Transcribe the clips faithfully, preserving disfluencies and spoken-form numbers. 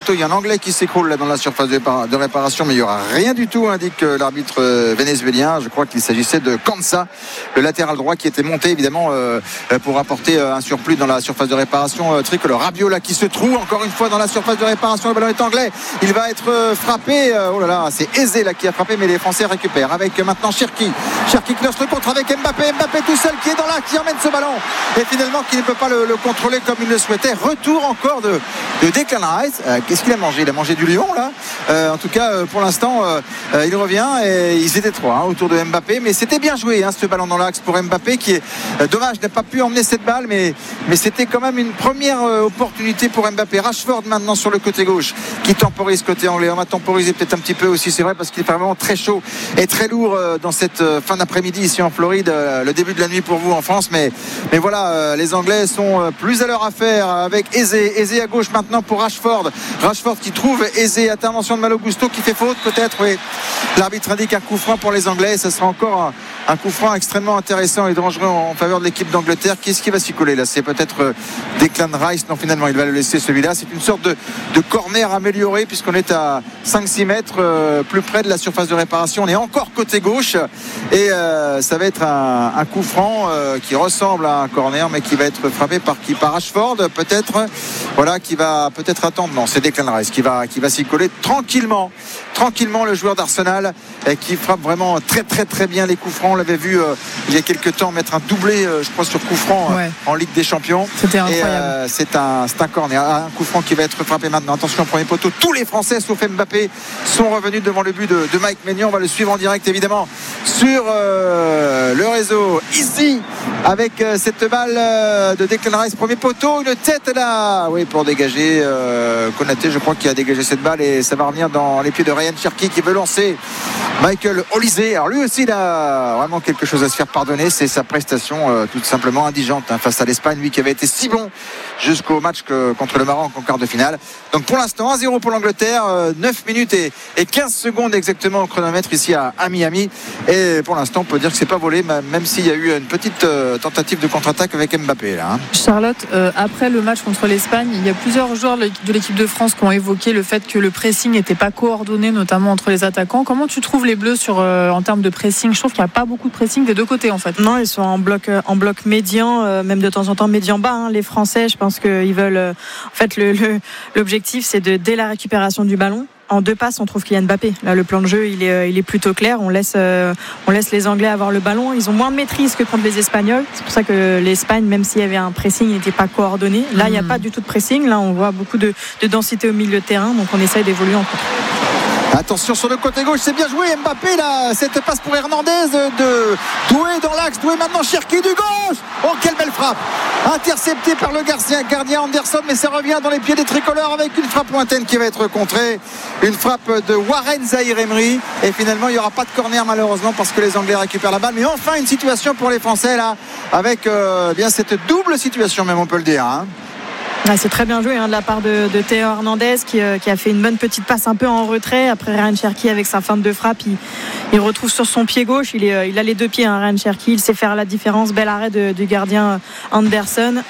poteau. Il y a un Anglais qui s'écroule là dans la surface de, de réparation, mais il n'y aura rien du tout, indique l'arbitre vénézuélien. Je crois qu'il s'agissait de Kansa, le latéral droit qui était monté évidemment euh, pour apporter un surplus dans la surface de réparation euh, tricolore. Rabiot là qui se trouve encore une fois dans la surface de réparation. Le ballon est anglais. Il va être frappé. Oh là là, c'est Aizé là qui a frappé, mais les Français récupèrent avec maintenant Cherki. Cherki qui lance le contre avec Mbappé. Mbappé tout seul qui est dans l'axe, qui emmène ce ballon et finalement qui ne peut pas le, le contrôler comme il le souhaitait. Retour encore de, de Declan Rice. Euh, qu'est-ce qu'il a mangé? Il a mangé du lion là. Euh, en tout cas, euh, pour l'instant, euh, il revient et ils étaient trois hein, autour de Mbappé. Mais c'était bien joué hein, ce ballon dans l'axe pour Mbappé qui est euh, dommage n'a pas pu emmener cette balle, mais, mais c'était quand même une première euh, opportunité pour Mbappé. Rashford maintenant sur le côté gauche qui temporise côté anglais. On va temporiser peut-être un petit peu aussi, c'est vrai, parce qu'il est vraiment très chaud et très lourd euh, dans cette euh, fin d'après-midi ici en Floride. Euh, le début de la nuit pour vous en France, mais, mais voilà, euh, les Anglais sont euh, plus à leur affaire avec Aizé. Aizé à gauche maintenant pour Rashford. Rashford qui trouve Aizé. Intervention de Malo Gusto qui fait faute peut-être. Oui, l'arbitre indique un coup franc pour les Anglais. Ça sera encore un, un coup franc extrêmement intéressant et dangereux en, en faveur de l'équipe d'Angleterre. Qu'est-ce qui va s'y coller là? C'est peut-être euh, Declan Rice. Non, finalement, il va le laisser celui-là. C'est une sorte de, de corner amélioré puisqu'on est à cinq six mètres euh, plus près de la surface de réparation. On est encore côté gauche et euh, ça va être un, un coup franc euh, qui ressemble à un corner mais qui va être frappé par qui? Par Rashford peut-être. Voilà, qui va peut-être attendre. Non, c'est Declan Rice qui va, qui va s'y coller tranquillement. Tranquillement, le joueur d'Arsenal et qui frappe vraiment très très très bien les coups francs. On l'avait vu euh, il y a quelques temps mettre un doublé euh, je crois sur coup franc ouais. euh, en Ligue des Champions. C'était incroyable. Et, euh, c'est, un, c'est un corner, un coup franc qui va être frappé maintenant. Attention, premier poteau. Tous les Français sauf Mbappé sont revenus devant le but de, de Mike Maignan. On va le suivre en direct évidemment sur euh, le réseau ici avec euh, cette balle euh, de Declan Rice, premier poteau, une tête là, oui, pour dégager euh, Konaté, je crois qu'il a dégagé cette balle et ça va revenir dans les pieds de Ryan Cherki qui veut lancer Michael Olise. Alors lui aussi il a vraiment quelque chose à se faire pardonner, c'est sa prestation euh, tout simplement indigente hein, face à l'Espagne, lui qui avait été si bon jusqu'au match que, contre le Maroc en quart de finale. Donc pour l'instant un zéro pour l'Angleterre, euh, neuf minutes et, et quinze secondes exactement au chronomètre ici à, à Miami, et pour l'instant on peut dire que c'est pas volé même s'il y a eu une petite euh, tentative de contre-attaque avec Mbappé là, hein. Charlotte, euh, après le match contre l'Espagne, il y a plusieurs joueurs de l'équipe de France qui ont évoqué le fait que le pressing n'était pas coordonné, notamment entre les attaquants. Comment tu trouves les Bleus sur, euh, en termes de pressing? Je trouve qu'il n'y a pas beaucoup de pressing des deux côtés en fait. Non, ils sont en bloc, en bloc médian, euh, même de temps en temps médian bas hein. Les Français, je pense qu'ils veulent euh, en fait le, le, l'objectif c'est de dès la récupération du ballon, en deux passes on trouve Kylian Mbappé. Là le plan de jeu il est, il est plutôt clair. On laisse, euh, on laisse les Anglais avoir le ballon. Ils ont moins de maîtrise que contre les Espagnols. C'est pour ça que l'Espagne, même s'il y avait un pressing, il n'était pas coordonné. Là il n'y a pas du tout de pressing. Là on voit beaucoup de, de densité au milieu de terrain. Donc on essaye d'évoluer en contre. Attention sur le côté gauche, c'est bien joué Mbappé là, cette passe pour Hernandez de Doué dans l'axe, Doué maintenant Cherki du gauche. Oh quelle belle frappe, intercepté par le gardien, gardien Anderson, mais ça revient dans les pieds des tricolores avec une frappe lointaine qui va être contrée, une frappe de Warren Zaïre-Emery et finalement il n'y aura pas de corner malheureusement parce que les Anglais récupèrent la balle, mais enfin une situation pour les Français là avec euh, bien cette double situation même on peut le dire hein. Ah, c'est très bien joué hein, de la part de, de Théo Hernandez qui, euh, qui a fait une bonne petite passe un peu en retrait. Après Ryan Cherki avec sa feinte de frappe il, il retrouve sur son pied gauche, il, est, euh, il a les deux pieds hein, Ryan Cherki, il sait faire la différence. Bel arrêt de, du gardien Anderson.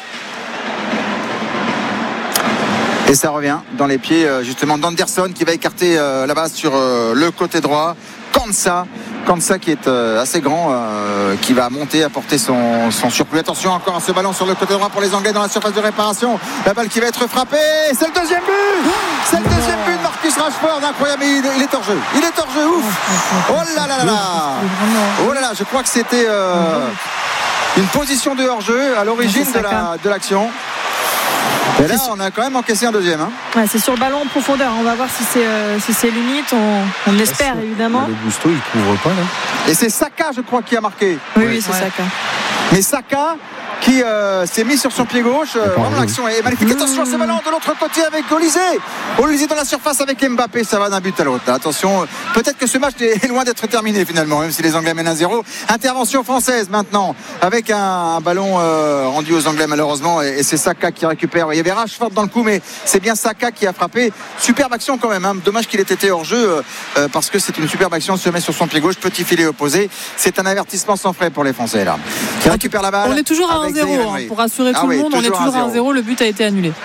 Et ça revient dans les pieds justement d'Anderson qui va écarter euh, la base sur euh, le côté droit. Kansa, Kansa qui est euh, assez grand, euh, qui va monter, apporter son, son surplus. Attention encore à ce ballon sur le côté droit pour les Anglais dans la surface de réparation. La balle qui va être frappée, c'est le deuxième but. C'est le deuxième but de Marcus Rashford, incroyable. Il, il est hors jeu, il est hors jeu, ouf. Oh là là là là. Oh là là, je crois que c'était euh, une position de hors jeu à l'origine de, la, de l'action. Et là, on a quand même encaissé un deuxième. Hein. Ouais, c'est sur le ballon en profondeur. On va voir si c'est, euh, si c'est limite. On, on l'espère ah, évidemment. Le Gusto, il couvre pas là. Et c'est Saka, je crois, qui a marqué. Oui, oui, c'est ouais. Saka. Mais Saka qui euh, s'est mis sur son pied gauche. Euh, vraiment, l'action est magnifique. Attention à ce ballon de l'autre côté avec Olise. Olise dans la surface avec Mbappé. Ça va d'un but à l'autre. Là. Attention, peut-être que ce match est loin d'être terminé finalement, même si les Anglais mènent un zéro. Intervention française maintenant avec un, un ballon euh, rendu aux Anglais malheureusement. Et, et c'est Saka qui récupère. Il y avait Rashford dans le coup, mais c'est bien Saka qui a frappé. Superbe action quand même. Hein. Dommage qu'il ait été hors jeu euh, parce que c'est une superbe action. Se met sur son pied gauche, petit filet opposé. C'est un avertissement sans frais pour les Français là. Qui récupère la balle. On est toujours à un zéro hein, pour rassurer tout ah le oui, monde. On est toujours à un zéro. Le but a été annulé.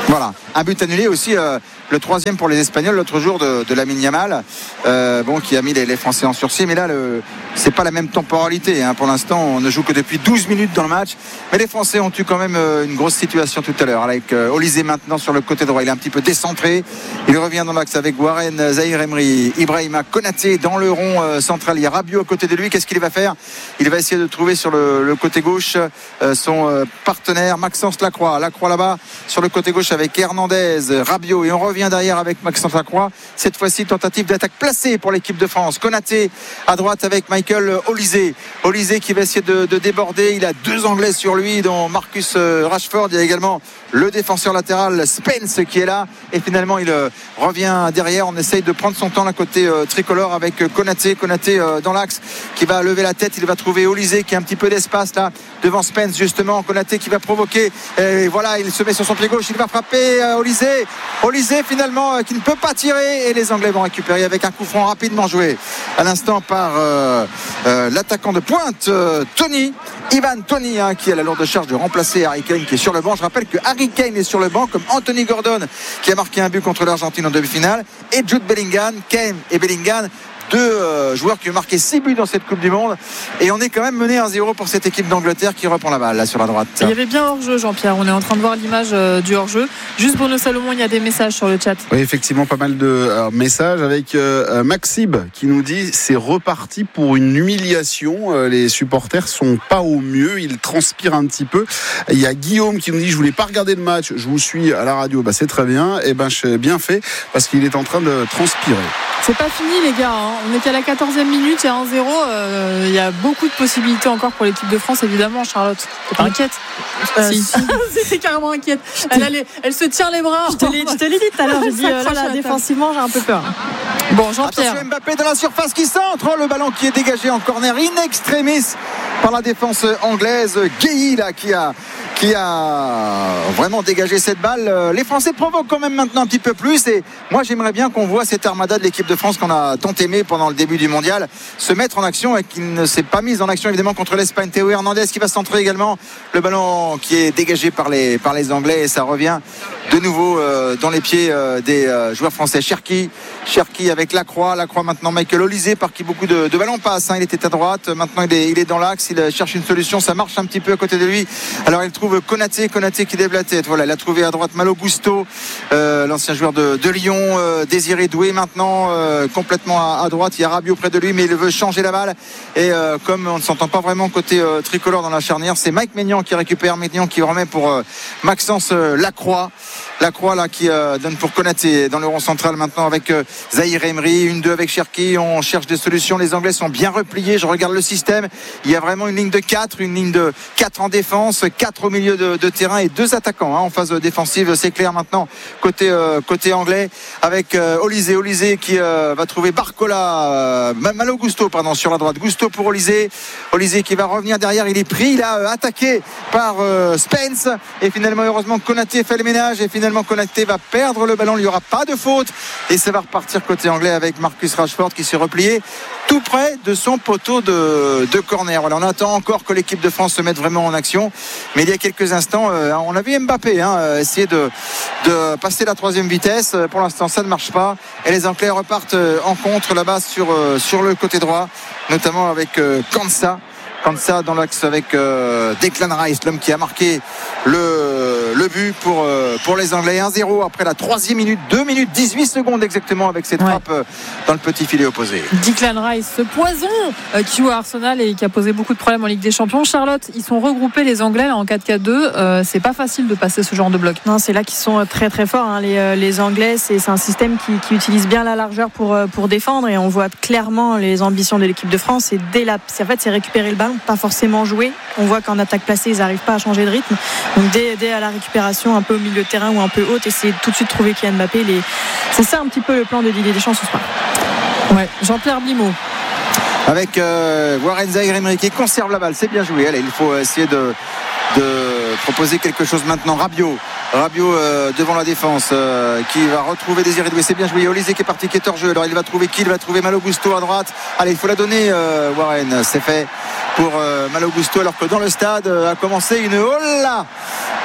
Voilà, un but annulé aussi, euh, le troisième pour les Espagnols l'autre jour de, de Lamine Yamal, euh, bon, qui a mis les, les Français en sursis. Mais là, le, c'est pas la même temporalité. Hein. Pour l'instant, on ne joue que depuis douze minutes dans le match. Mais les Français ont eu quand même euh, une grosse situation tout à l'heure. Avec euh, Olysée maintenant sur le côté droit. Il est un petit peu décentré. Il revient dans l'axe avec Warren Zaïre-Emery, Ibrahima Konaté dans le rond euh, central. Il y a Rabiot à côté de lui. Qu'est-ce qu'il va faire? Il va essayer de trouver sur le, le côté gauche euh, son euh, partenaire Maxence Lacroix. Lacroix là-bas sur le côté gauche avec Hernandez, Rabiot, et on revient derrière avec Maxence Lacroix. Cette fois-ci, tentative d'attaque placée pour l'équipe de France. Konaté à droite avec Michael Olysée. Olysée qui va essayer de, de déborder. Il a deux Anglais sur lui, dont Marcus Rashford. Il y a également le défenseur latéral Spence qui est là. Et finalement, il euh, revient derrière. On essaye de prendre son temps d'un côté euh, tricolore avec euh, Konaté. Konaté euh, dans l'axe qui va lever la tête. Il va trouver Olysée qui a un petit peu d'espace là devant Spence justement. Konaté qui va provoquer. Et voilà, il se met sur son pied gauche. Il va frapper euh, Olysée. Olysée finalement euh, qui ne peut pas tirer. Et les Anglais vont récupérer avec un coup franc rapidement joué à l'instant par euh, euh, l'attaquant de pointe euh, Tony. Ivan Tony hein, qui a la lourde charge de remplacer Harry Kane qui est sur le banc. Je rappelle que Harry Kane est sur le banc comme Anthony Gordon qui a marqué un but contre l'Argentine en demi-finale et Jude Bellingham. Kane et Bellingham, deux euh, joueurs qui ont marqué six buts dans cette Coupe du Monde, et on est quand même mené un zéro pour cette équipe d'Angleterre qui reprend la balle là sur la droite. Il y avait bien hors-jeu, Jean-Pierre, on est en train de voir l'image euh, du hors-jeu. Juste Bruno Salomon, il y a des messages sur le chat. Oui, effectivement, pas mal de euh, messages avec euh, Maxime qui nous dit c'est reparti pour une humiliation, euh, les supporters sont pas au mieux, ils transpirent un petit peu. Il y a Guillaume qui nous dit je voulais pas regarder le match, je vous suis à la radio. Bah c'est très bien, et ben j'ai bien fait parce qu'il est en train de transpirer. C'est pas fini les gars, hein. On est qu'à la quatorzième minute, il y a un zéro. Euh, il y a beaucoup de possibilités encore pour l'équipe de France, évidemment. Charlotte, t'es pas inquiète? euh, si. C'était carrément inquiète. Elle, elle, elle se tient les bras. Je te l'ai, je te l'ai dit tout à l'heure. J'ai dit euh, là, défensivement, j'ai un peu peur. Bon, Jean-Pierre. Attention, Mbappé dans la surface qui centre. Le ballon qui est dégagé en corner in extremis par la défense anglaise. Gueye là qui a qui a vraiment dégagé cette balle. Les Français provoquent quand même maintenant un petit peu plus, et moi j'aimerais bien qu'on voit cette armada de l'équipe de France qu'on a tant aimé pendant le début du mondial se mettre en action, et qui ne s'est pas mise en action évidemment contre l'Espagne. Théo Hernandez qui va centrer également, le ballon qui est dégagé par les, par les Anglais, et ça revient de nouveau euh, dans les pieds euh, des euh, joueurs français. Cherki, Cherki avec Lacroix, Lacroix maintenant Michael Olysée par qui beaucoup de, de ballons passent, hein. Il était à droite, maintenant il est, il est dans l'axe, il cherche une solution, ça marche un petit peu à côté de lui, alors il trouve Konaté, Konaté qui lève la tête, voilà, il a trouvé à droite Malo Gusto, euh, l'ancien joueur de, de Lyon, euh, Désiré Doué maintenant euh, complètement à, à droite, il y a Rabiot près de lui, mais il veut changer la balle, et euh, comme on ne s'entend pas vraiment côté euh, tricolore dans la charnière, c'est Mike Maignan qui récupère, Maignan qui remet pour euh, Maxence euh, Lacroix, Lacroix là qui euh, donne pour Konaté dans le rond central maintenant avec euh, Zaïre Emery, une deux avec Cherki, on cherche des solutions, les Anglais sont bien repliés, je regarde le système, il y a vraiment une ligne de quatre, une ligne de quatre en défense, quatre au milieu de, de terrain et deux attaquants hein, en phase défensive, c'est clair maintenant côté, euh, côté anglais avec euh, Olysée, Olysée qui euh, va trouver Barcola, euh, Malo Gusto pardon sur la droite, Gusto pour Olysée, Olysée qui va revenir derrière, il est pris, il a euh, attaqué par euh, Spence, et finalement heureusement Konaté fait le ménage, et finalement Konaté va perdre le ballon, il n'y aura pas de faute, et ça va repartir côté anglais avec Marcus Rashford qui s'est replié tout près de son poteau de, de corner. Voilà, on attend encore que l'équipe de France se mette vraiment en action, mais il y a quelques instants euh, on a vu Mbappé hein, essayer de, de passer la troisième vitesse, pour l'instant ça ne marche pas, et les Anglais repartent en contre là-bas sur, euh, sur le côté droit, notamment avec euh, Kansa Kansa dans l'axe avec euh, Declan Rice, l'homme qui a marqué le, le but pour, euh, pour les Anglais. un zéro après la troisième minute, deux minutes dix-huit secondes exactement avec cette frappe ouais. dans le petit filet opposé. Declan Rice, ce poison euh, qui joue à Arsenal et qui a posé beaucoup de problèmes en Ligue des Champions. Charlotte, ils sont regroupés les Anglais là, en quatre quatre deux, euh, c'est pas facile de passer ce genre de bloc. Non, c'est là qu'ils sont très très forts hein. les, les Anglais, c'est, c'est un système qui, qui utilise bien la largeur pour, pour défendre, et on voit clairement les ambitions de l'équipe de France, et dès la, c'est, en fait c'est récupérer le ballon, pas forcément jouer. On voit qu'en attaque placée ils n'arrivent pas à changer de rythme, donc dès, dès à la récupération un peu au milieu de terrain ou un peu haute, essayer tout de suite trouver Kylian Mbappé. Les... c'est ça un petit peu le plan de Didier Deschamps ce soir. Ouais. Jean-Pierre Blimaud avec euh, Warren Zaïre-Emery qui conserve la balle, c'est bien joué. Allez, il faut essayer de, de proposer quelque chose maintenant. Rabiot Rabiot euh, devant la défense euh, qui va retrouver Désiré Doué, c'est bien joué. Olysée qui est parti, qui est hors jeu, alors il va trouver qui? Il va trouver Malo Gusto à droite. Allez, il faut la donner euh, Warren, c'est fait pour euh, Malo Gusto, alors que dans le stade euh, a commencé une hola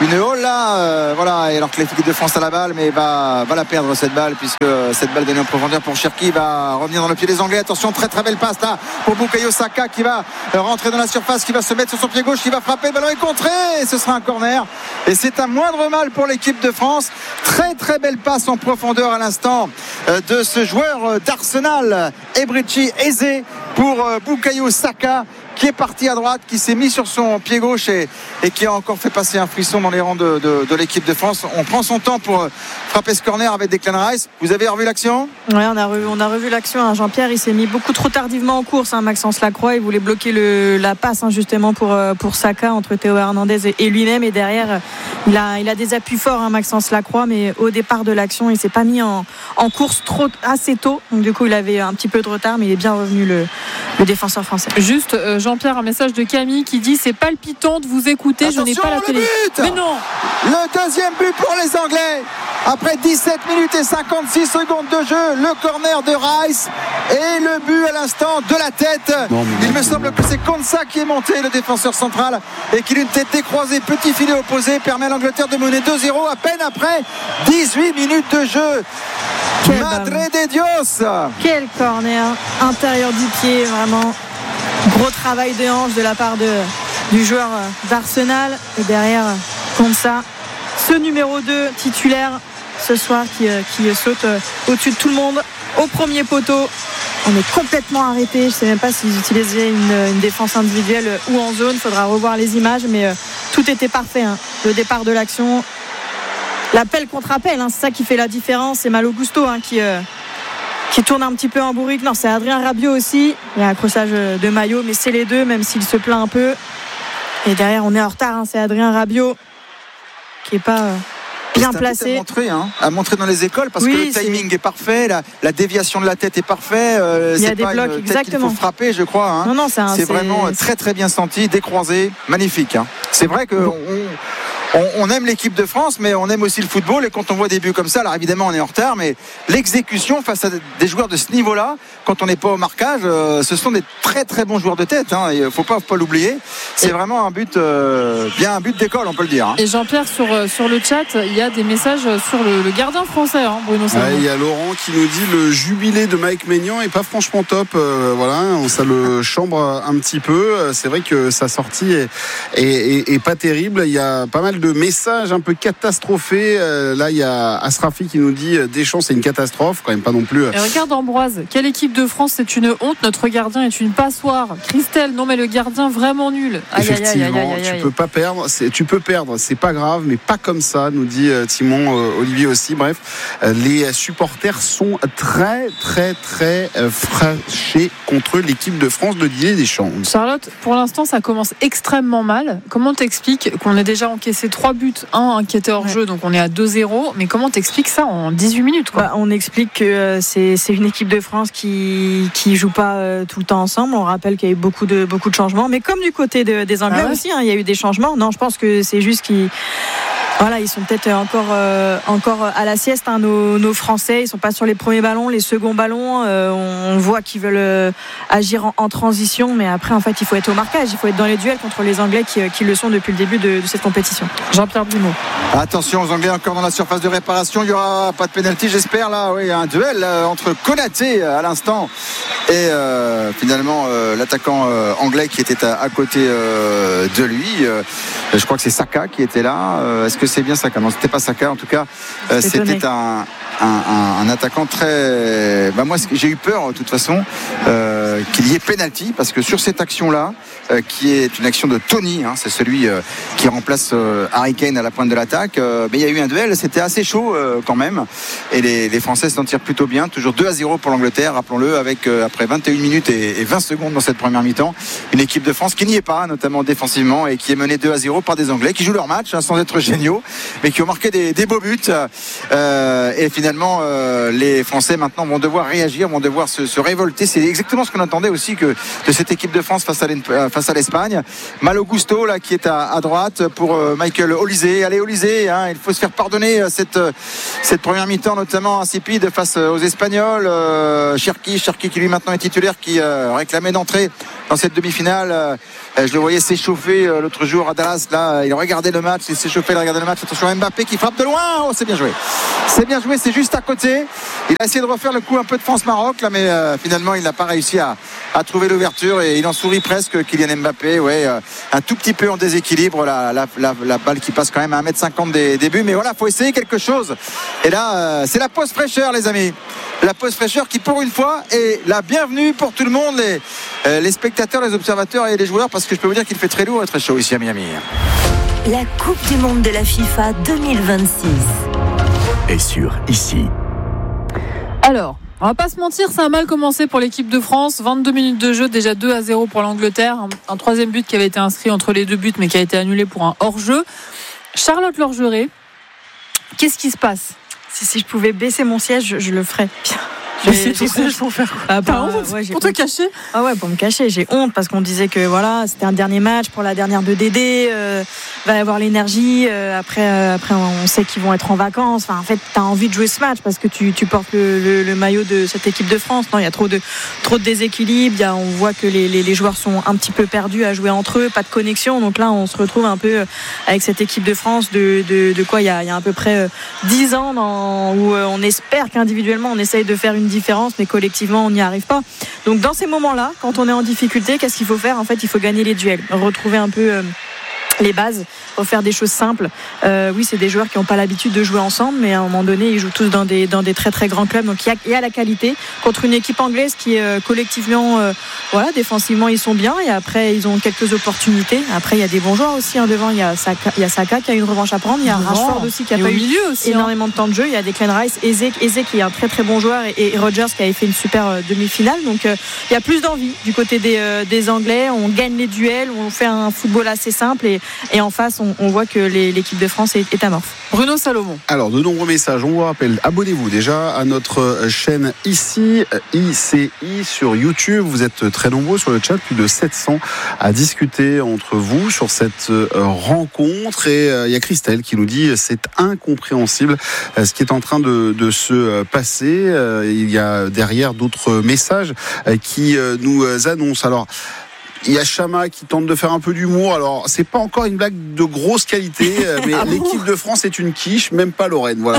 une haule là, euh, voilà, et alors que l'équipe de France a la balle, mais va, va la perdre cette balle, puisque cette balle donnée en profondeur pour Cherki va revenir dans le pied des Anglais. Attention, très très belle passe là pour Bukayo Saka qui va rentrer dans la surface, qui va se mettre sur son pied gauche, qui va frapper, le ballon est contré, et ce sera un corner, et c'est un moindre mal pour l'équipe de France. Très très belle passe en profondeur à l'instant de ce joueur d'Arsenal, Ebrici Eze, pour Bukayo Saka, qui est parti à droite, qui s'est mis sur son pied gauche et, et qui a encore fait passer un frisson dans les rangs de, de, de l'équipe de France. On prend son temps pour frapper ce corner avec Declan Rice. Vous avez revu l'action ? Oui, on a revu, on a revu l'action. Hein. Jean-Pierre, il s'est mis beaucoup trop tardivement en course. Hein. Maxence Lacroix, il voulait bloquer le, la passe hein, justement pour, pour Saka entre Théo Hernandez et, et lui-même. Et derrière, il a, il a des appuis forts, hein, Maxence Lacroix, mais au départ de l'action, il ne s'est pas mis en, en course trop assez tôt. Donc du coup, il avait un petit peu de retard, mais il est bien revenu le, le défenseur français. Juste, euh, Jean-Pierre, un message de Camille qui dit c'est palpitant de vous écouter. Attention, je n'ai pas la télé. But Mais non. Le deuxième but pour les Anglais après dix-sept minutes et cinquante-six secondes de jeu. Le corner de Rice et le but à l'instant de la tête. Non, Il non, me semble non. que c'est Konsa qui est monté, le défenseur central, et qui d'une tête décroisée, petit filet opposé, permet à l'Angleterre de mener deux zéro à peine après dix-huit minutes de jeu. Quel Madre de Dios. Quel corner intérieur du pied, vraiment gros travail de hanche de la part de, du joueur d'Arsenal. Et derrière, comme ça, ce numéro deux titulaire ce soir qui, qui saute au-dessus de tout le monde au premier poteau. On est complètement arrêté. Je ne sais même pas s'ils utilisaient une, une défense individuelle ou en zone. Il faudra revoir les images, mais euh, tout était parfait. Hein. Le départ de l'action, l'appel contre appel, hein, c'est ça qui fait la différence. C'est Malo Gusto hein, qui... Euh, qui tourne un petit peu en bourrique. Non, c'est Adrien Rabiot aussi. Il y a un accrochage de maillot, mais c'est les deux, même s'il se plaint un peu. Et derrière, on est en retard. Hein. C'est Adrien Rabiot qui n'est pas euh, bien placé. À montrer, hein, à montrer dans les écoles, parce oui, que le timing c'est... est parfait, la, la déviation de la tête est parfaite. Euh, Il y a c'est des pas blocs, une exactement. Tête qu'il faut frapper, je crois. Hein. Non, non, c'est, un, c'est, c'est vraiment c'est... très très bien senti, décroisé, magnifique. Hein. C'est vrai que bon. on, On, on aime l'équipe de France, mais on aime aussi le football. Et quand on voit des buts comme ça, alors évidemment on est en retard, mais l'exécution face à des joueurs de ce niveau-là, quand on n'est pas au marquage, euh, ce sont des très très bons joueurs de tête. Hein, il ne faut pas, faut pas l'oublier. C'est et vraiment un but, euh, bien un but d'école, on peut le dire. Hein. Et Jean-Pierre, sur, sur le chat, il y a des messages sur le, le gardien français, hein, Bruno Salmon. Il ouais, y a Laurent qui nous dit le jubilé de Mike Maignan est pas franchement top. Euh, voilà, ça le chambre un petit peu. C'est vrai que sa sortie est, est, est, est pas terrible. Il y a pas mal de messages un peu catastrophés. Euh, là, il y a Asrafi qui nous dit Deschamps, c'est une catastrophe, quand même pas non plus. Et regarde Ambroise, quelle équipe de France, c'est une honte. Notre gardien est une passoire. Christelle, non mais le gardien vraiment nul. Aïe, Effectivement, aïe, aïe, aïe, aïe. tu peux pas perdre. C'est, tu peux perdre, c'est pas grave, mais pas comme ça, nous dit euh, Timon, euh, Olivier aussi. Bref, euh, les supporters sont très, très, très euh, fâchés contre l'équipe de France de Didier Deschamps. Charlotte, pour l'instant, ça commence extrêmement mal. Comment t'expliques qu'on ait déjà encaissé trois buts, un, un qui était hors ouais. jeu, donc on est à deux zéro, mais comment t'expliques ça en dix-huit minutes quoi? Bah, on explique que euh, c'est, c'est une équipe de France qui qui joue pas euh, tout le temps ensemble. On rappelle qu'il y a eu beaucoup de, beaucoup de changements, mais comme du côté de, des Anglais ah ouais. aussi, hein, il y a eu des changements. Non, je pense que c'est juste qu'ils Voilà, ils sont peut-être encore, euh, encore à la sieste, hein, nos, nos Français. Ils sont pas sur les premiers ballons, les seconds ballons. Euh, on voit qu'ils veulent euh, agir en, en transition, mais après, en fait, il faut être au marquage. Il faut être dans les duels contre les Anglais qui, qui le sont depuis le début de, de cette compétition. Jean-Pierre Dumont. Attention aux Anglais encore dans la surface de réparation. Il n'y aura pas de pénalty, j'espère. Là, oui, un duel euh, entre Konaté à l'instant et euh, finalement euh, l'attaquant euh, anglais qui était à, à côté euh, de lui. Euh, je crois que c'est Saka qui était là. Euh, est-ce que c'est bien Saka? Non, c'était pas Saka. En tout cas, euh, c'était un, un, un, un attaquant très. Bah moi, j'ai eu peur de toute façon euh, qu'il y ait pénalty parce que sur cette action-là, euh, qui est une action de Tony, hein, c'est celui euh, qui remplace euh, Harry Kane à la pointe de l'attaque. Euh, mais il y a eu un duel, c'était assez chaud euh, quand même. Et les, les Français s'en tirent plutôt bien. Toujours deux à zéro pour l'Angleterre, rappelons-le, avec euh, après vingt et une minutes et, et vingt secondes dans cette première mi-temps, une équipe de France qui n'y est pas, notamment défensivement, et qui est menée deux à zéro par des Anglais qui jouent leur match hein, sans être géniaux, mais qui ont marqué des, des beaux buts. Euh, et finalement, euh, les Français maintenant vont devoir réagir, vont devoir se, se révolter. C'est exactement ce qu'on a s'attendait aussi que de cette équipe de France face à, face à l'Espagne. Malo Gusto là qui est à, à droite pour euh, Michael Olysée. Allez Olysée, hein, il faut se faire pardonner cette, cette première mi-temps notamment insipide face aux Espagnols. euh, Cherki, Cherki qui lui maintenant est titulaire, qui euh, réclamait d'entrer dans cette demi-finale. euh, je le voyais s'échauffer euh, l'autre jour à Dallas là, il regardait le match, il s'échauffait, il regardait le match. Attention Mbappé qui frappe de loin. Oh, c'est bien joué, c'est bien joué, c'est juste à côté. Il a essayé de refaire le coup un peu de France-Maroc là, mais euh, finalement il n'a pas réussi à, à trouver l'ouverture et il en sourit presque, Kylian Mbappé. Ouais, euh, un tout petit peu en déséquilibre, la, la, la, la balle qui passe quand même à un mètre cinquante des débuts, mais voilà, faut essayer quelque chose. Et là euh, c'est la pause fraîcheur les amis, la pause fraîcheur qui pour une fois est la bienvenue pour tout le monde, les, euh, les spectateurs, les observateurs et les joueurs, parce que je peux vous dire qu'il fait très lourd et très chaud ici à Miami. La Coupe du Monde de la FIFA deux mille vingt-six est sur ici. Alors, on va pas se mentir, ça a mal commencé pour l'équipe de France. vingt-deux minutes de jeu, déjà deux à zéro pour l'Angleterre. Un, un troisième but qui avait été inscrit entre les deux buts, mais qui a été annulé pour un hors-jeu. Charlotte Lorgeret, qu'est-ce qui se passe ? Si, si je pouvais baisser mon siège, je, je le ferais. Baisser ton siège pour faire quoi ? Ah, T'as bah, honte ouais, pour te honte. cacher ? Ah ouais, pour me cacher, j'ai honte parce qu'on disait que voilà, c'était un dernier match pour la dernière de Dédé, euh, va y avoir l'énergie. Euh, après, euh, après, on sait qu'ils vont être en vacances. Enfin, en fait, t'as envie de jouer ce match parce que tu, tu portes le, le, le maillot de cette équipe de France. Non, il y a trop de, trop de déséquilibre. Il y a, on voit que les, les, les joueurs sont un petit peu perdus à jouer entre eux, pas de connexion. Donc là, on se retrouve un peu avec cette équipe de France de, de, de quoi il y, a, il y a à peu près dix ans dans, où on espère qu'individuellement on essaye de faire une différence, mais collectivement on n'y arrive pas. Donc dans ces moments-là, quand on est en difficulté, qu'est-ce qu'il faut faire ? En fait, il faut gagner les duels, retrouver un peu euh, les bases, refaire des choses simples. Euh, oui, c'est des joueurs qui n'ont pas l'habitude de jouer ensemble, mais à un moment donné, ils jouent tous dans des, dans des très très grands clubs. Donc il y a, il y a la qualité contre une équipe anglaise qui euh, collectivement, euh, voilà, défensivement ils sont bien et après ils ont quelques opportunités. Après il y a des bons joueurs aussi hein, devant. Il y a Saka, il y a Saka qui a une revanche à prendre. Il y a Rashford aussi qui a et pas eu aussi, énormément hein. de temps de jeu. Il y a Declan Rice, Eze, Eze qui est un très très bon joueur et, et Rodgers qui avait fait une super euh, demi-finale. Donc euh, il y a plus d'envie du côté des, euh, des Anglais. On gagne les duels, on fait un football assez simple et, et en face on, on voit que les, l'équipe de France est, est amorphe. Bruno Salomon. Alors, de nombreux messages. On vous rappelle, abonnez-vous déjà à notre chaîne ici, I C I sur YouTube. Vous êtes très nombreux sur le chat, plus de sept cents à discuter entre vous sur cette rencontre. Et il y a Christelle qui nous dit c'est incompréhensible ce qui est en train de, de se passer. Il y a derrière d'autres messages qui nous annoncent. Alors, il y a Chama qui tente de faire un peu d'humour. Alors, c'est pas encore une blague de grosse qualité, mais ah l'équipe bon de France est une quiche, même pas Lorraine. Voilà.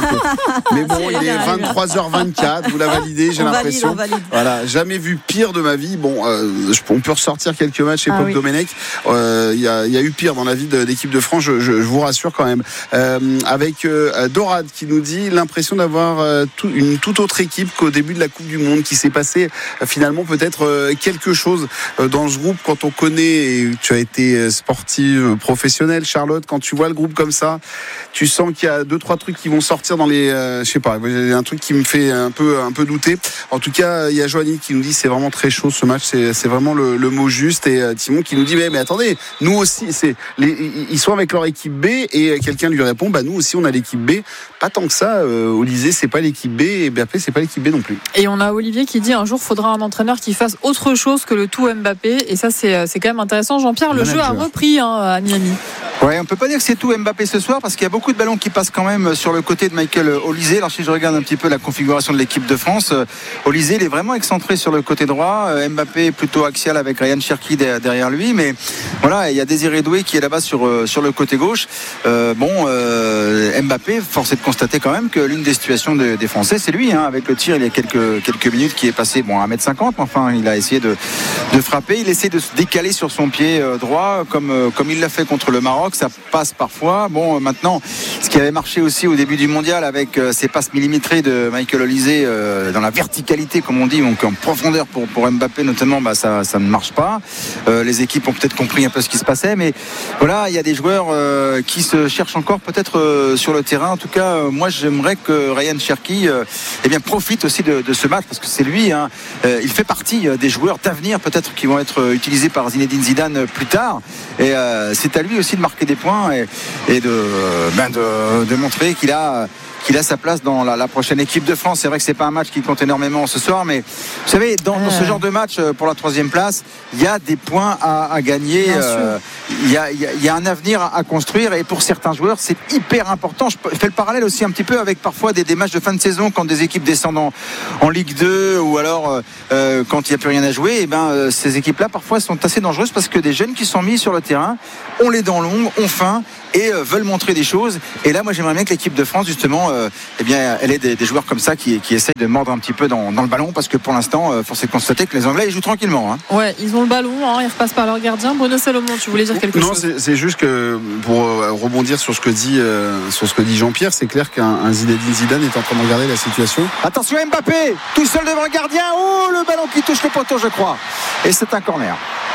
Mais bon, il est vingt-trois heures vingt-quatre. Vous la validez, j'ai on l'impression. Valide, valide. Voilà, jamais vu pire de ma vie. Bon, euh, on peut ressortir quelques matchs chez ah, Pop oui. Domenech. Euh, il y a, il y a eu pire dans la vie de l'équipe de France. Je, je, je vous rassure quand même. Euh, avec euh, Dorad qui nous dit l'impression d'avoir euh, tout, une toute autre équipe qu'au début de la Coupe du Monde, qui s'est passé euh, finalement peut-être euh, quelque chose euh, dans ce groupe. Quand on connaît, et tu as été sportive professionnelle, Charlotte, quand tu vois le groupe comme ça, tu sens qu'il y a deux trois trucs qui vont sortir dans les, euh, je sais pas, il y a un truc qui me fait un peu un peu douter. En tout cas, il y a Joanie qui nous dit c'est vraiment très chaud ce match, c'est c'est vraiment le, le mot juste. Et euh, Timon qui nous dit mais, mais attendez, nous aussi, c'est les, ils sont avec leur équipe B et quelqu'un lui répond bah nous aussi on a l'équipe B. Pas tant que ça. Euh, Olysée c'est pas l'équipe B et Mbappé c'est pas l'équipe B non plus. Et on a Olivier qui dit un jour faudra un entraîneur qui fasse autre chose que le tout Mbappé. Et ça, c'est, c'est quand même intéressant. Jean-Pierre, le, le jeu a repris hein, à Miami. Ouais, on peut pas dire que c'est tout Mbappé ce soir parce qu'il y a beaucoup de ballons qui passent quand même sur le côté de Michael Olysée. Alors si je regarde un petit peu la configuration de l'équipe de France, Olysée il est vraiment excentré sur le côté droit. Mbappé plutôt axial avec Ryan Cherki derrière lui. Mais voilà, il y a Désiré Doué qui est là-bas sur, sur le côté gauche. Euh, bon, euh, Mbappé, force est de constater quand même que l'une des situations de, des Français, c'est lui. Hein, avec le tir, il y a quelques, quelques minutes qui est passé bon, à un mètre cinquante. Enfin, il a essayé de, de frapper. Il essaie de se décaler sur son pied droit comme, comme il l'a fait contre le Maroc. Ça passe parfois. Bon, maintenant, ce qui avait marché aussi au début du mondial avec ces passes millimétrées de Michael Olysée dans la verticalité, comme on dit, donc en profondeur pour, pour Mbappé notamment, bah, ça, ça ne marche pas. Euh, les équipes ont peut-être compris un peu ce qui se passait, mais voilà, il y a des joueurs euh, qui se cherchent encore peut-être euh, sur le terrain. En tout cas, euh, moi, j'aimerais que Ryan Cherki euh, eh bien, profite aussi de, de ce match parce que c'est lui. Hein, euh, il fait partie des joueurs d'avenir peut-être qui vont être utilisés par Zinedine Zidane plus tard. Et euh, c'est à lui aussi de marquer des points et, et de, ben de, de montrer qu'il a qu'il a sa place dans la, la prochaine équipe de France. C'est vrai que c'est pas un match qui compte énormément ce soir, mais vous savez, dans, dans ce genre de match pour la troisième place, il y a des points à, à gagner. Euh, il, y a, il, y a, il y a un avenir à, à construire, et pour certains joueurs, c'est hyper important. Je fais le parallèle aussi un petit peu avec parfois des, des matchs de fin de saison quand des équipes descendent en, en Ligue deux, ou alors euh, quand il n'y a plus rien à jouer. Et ben euh, ces équipes-là parfois sont assez dangereuses parce que des jeunes qui sont mis sur le terrain ont les dents longues, ont faim et euh, veulent montrer des choses. Et là, moi, j'aimerais bien que l'équipe de France, justement, euh, eh bien, elle ait des, des joueurs comme ça qui, qui essayent de mordre un petit peu dans, dans le ballon, parce que pour l'instant, euh, force est de constater que les Anglais ils jouent tranquillement. Hein. Ouais, ils ont le ballon, hein, ils repassent par leur gardien. Bruno Salomon, tu voulais dire quelque non, chose? Non, c'est, c'est juste que pour euh, rebondir sur ce que dit euh, sur ce que dit Jean-Pierre, c'est clair qu'un un Zinedine Zidane est en train de regarder la situation. Attention, Mbappé, tout seul devant le gardien. Oh, le ballon qui touche le poteau, je crois. Et c'est un corner.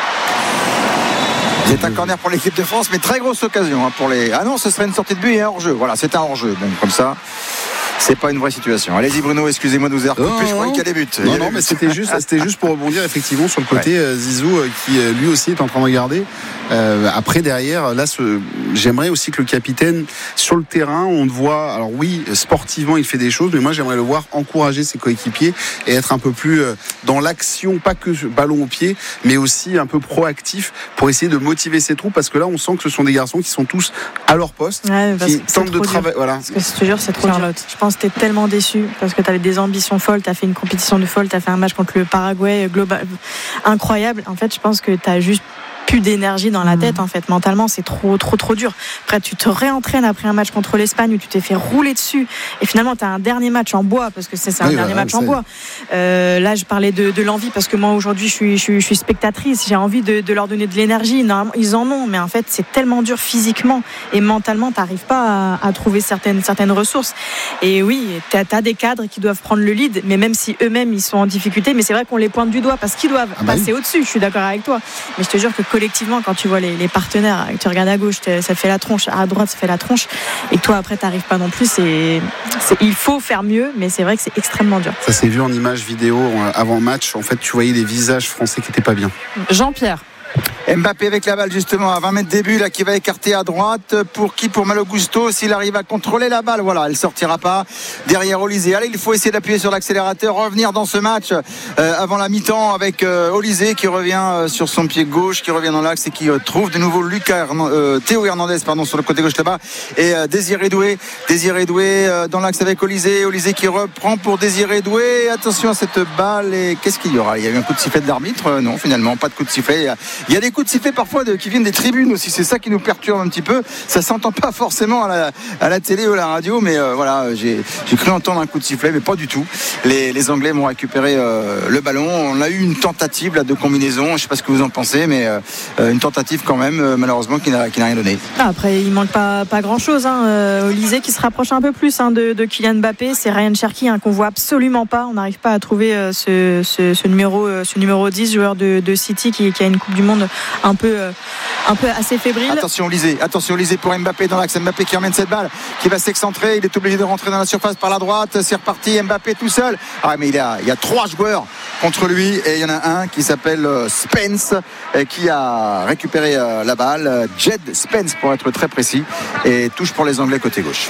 C'est un corner pour l'équipe de France, mais très grosse occasion hein, pour les. Ah non, ce serait une sortie de but et un hors-jeu. Voilà, c'est un hors-jeu. Bon, comme ça, c'est pas une vraie situation. Allez-y, Bruno, excusez-moi de vous avoir coupé. Je croyais qu'il y a des buts. Non, non, mais c'était juste, c'était juste pour rebondir effectivement sur le côté ouais. euh, Zizou euh, qui euh, lui aussi est en train de regarder. Euh, après, derrière, là, ce... j'aimerais aussi que le capitaine sur le terrain, on le voit. Alors oui, sportivement, il fait des choses, mais moi, j'aimerais le voir encourager ses coéquipiers et être un peu plus euh, dans l'action, pas que ballon au pied, mais aussi un peu proactif pour essayer de motiver ses troupes, parce que là, on sent que ce sont des garçons qui sont tous à leur poste, ouais, qui tentent de travailler. Voilà. Parce que je te jure, c'est trop dur. Je pense que t'es tellement déçu parce que t'avais des ambitions folles, t'as fait une compétition de folle, t'as fait un match contre le Paraguay global incroyable. En fait, je pense que t'as juste plus d'énergie dans la tête en fait, mentalement c'est trop trop trop dur. Après tu te réentraînes après un match contre l'Espagne où tu t'es fait rouler dessus et finalement tu as un dernier match en bois, parce que c'est, c'est un oui, dernier voilà, match en bois. Euh, là je parlais de, de l'envie parce que moi aujourd'hui je suis, je suis, je suis spectatrice, j'ai envie de, de leur donner de l'énergie. Normalement ils en ont, mais en fait c'est tellement dur physiquement et mentalement t'arrives pas à, à trouver certaines, certaines ressources. Et oui, t'as, t'as des cadres qui doivent prendre le lead, mais même si eux-mêmes ils sont en difficulté, mais c'est vrai qu'on les pointe du doigt parce qu'ils doivent ah bah passer oui. au-dessus, je suis d'accord avec toi, mais je te jure que collectivement, quand tu vois les, les partenaires, tu regardes à gauche, ça fait la tronche, à droite, ça fait la tronche, et que toi, après, tu n'arrives pas non plus. C'est, c'est, il faut faire mieux, mais c'est vrai que c'est extrêmement dur. Ça s'est vu en images vidéo avant match. En fait, tu voyais les visages français qui n'étaient pas bien. Jean-Pierre. Mbappé avec la balle justement à vingt mètres des buts là, qui va écarter à droite. Pour qui? Pour Malo Gusto. S'il arrive à contrôler la balle, voilà, elle sortira pas derrière Olysée. Allez, il faut essayer d'appuyer sur l'accélérateur, revenir dans ce match euh, avant la mi-temps avec euh, Olysée qui revient euh, sur son pied gauche, qui revient dans l'axe et qui euh, trouve de nouveau Lucas Hernan- euh, Théo Hernandez pardon, sur le côté gauche là-bas, et euh, Désiré Doué Désiré Doué euh, dans l'axe avec Olysée Olysée qui reprend pour Désiré Doué. Attention à cette balle. Et qu'est-ce qu'il y aura? Il y a eu un coup de sifflet de l'arbitre? euh, Non, finalement pas de coup de sifflet. Il y a, il y a des coups de sifflet parfois de, qui viennent des tribunes aussi, c'est ça qui nous perturbe un petit peu. Ça s'entend pas forcément à la, à la télé ou à la radio, mais euh, voilà, j'ai, j'ai cru entendre un coup de sifflet, mais pas du tout. Les, les Anglais m'ont récupéré euh, le ballon. On a eu une tentative là, de combinaison, je sais pas ce que vous en pensez, mais euh, une tentative quand même, euh, malheureusement, qui n'a, qui n'a rien donné. Ah, après, il manque pas, pas grand chose. Hein. Euh, Olysée qui se rapproche un peu plus hein, de, de Kylian Mbappé, c'est Ryan Cherki hein, qu'on voit absolument pas. On n'arrive pas à trouver euh, ce, ce, ce, numéro, euh, ce numéro dix, joueur de, de City qui, qui a une Coupe du Monde un peu, euh, un peu assez fébrile. Attention Olysée, attention Olysée pour Mbappé dans l'axe. Mbappé qui emmène cette balle, qui va s'excentrer. Il est obligé de rentrer dans la surface par la droite. C'est reparti, Mbappé tout seul. Ah mais il y a, il y a trois joueurs contre lui et il y en a un qui s'appelle Spence qui a récupéré la balle. Jed Spence pour être très précis, et touche pour les Anglais côté gauche.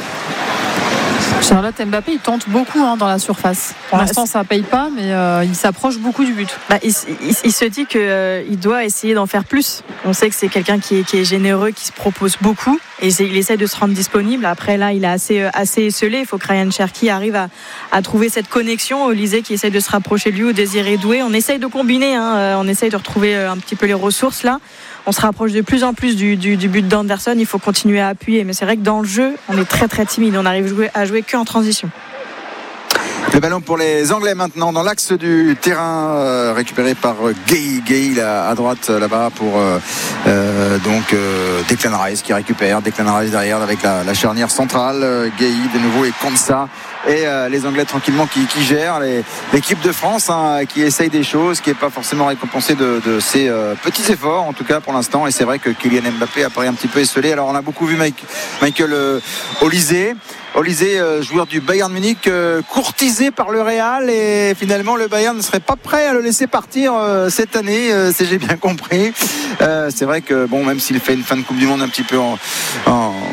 Charlotte, Mbappé il tente beaucoup hein, dans la surface. Pour bah, l'instant ça ne paye pas, mais euh, il s'approche beaucoup du but. Bah, il, il, il se dit qu'il euh, doit essayer d'en faire plus. On sait que c'est quelqu'un qui est, qui est généreux, qui se propose beaucoup, et il essaie de se rendre disponible. Après là il est assez, assez esselé. Il faut que Ryan Cherki arrive à, à trouver cette connexion. Olysée qui essaie de se rapprocher de lui, ou Désiré Doué. On essaye de combiner, hein. On essaye de retrouver un petit peu les ressources là. On se rapproche de plus en plus du, du, du but d'Anderson. Il faut continuer à appuyer, mais c'est vrai que dans le jeu on est très très timide. On arrive jouer, à jouer qu'en transition. Le ballon pour les Anglais maintenant dans l'axe du terrain, euh, récupéré par Gay Gay à, à droite là-bas pour euh, euh, donc euh, Declan Rice qui récupère Declan Rice derrière avec la, la charnière centrale. euh, Gay de nouveau et Konsa. Et euh, les Anglais tranquillement qui, qui gèrent les, l'équipe de France hein, qui essaye des choses, qui n'est pas forcément récompensée de, de ses euh, petits efforts en tout cas pour l'instant. Et c'est vrai que Kylian Mbappé apparaît un petit peu esselé. Alors on a beaucoup vu Mike, Michael euh, Olysée Olysée, euh, joueur du Bayern Munich, euh, courtisé par le Real, et finalement le Bayern ne serait pas prêt à le laisser partir euh, cette année, euh, si j'ai bien compris. Euh, c'est vrai que bon, même s'il fait une fin de Coupe du Monde un petit peu en, en, en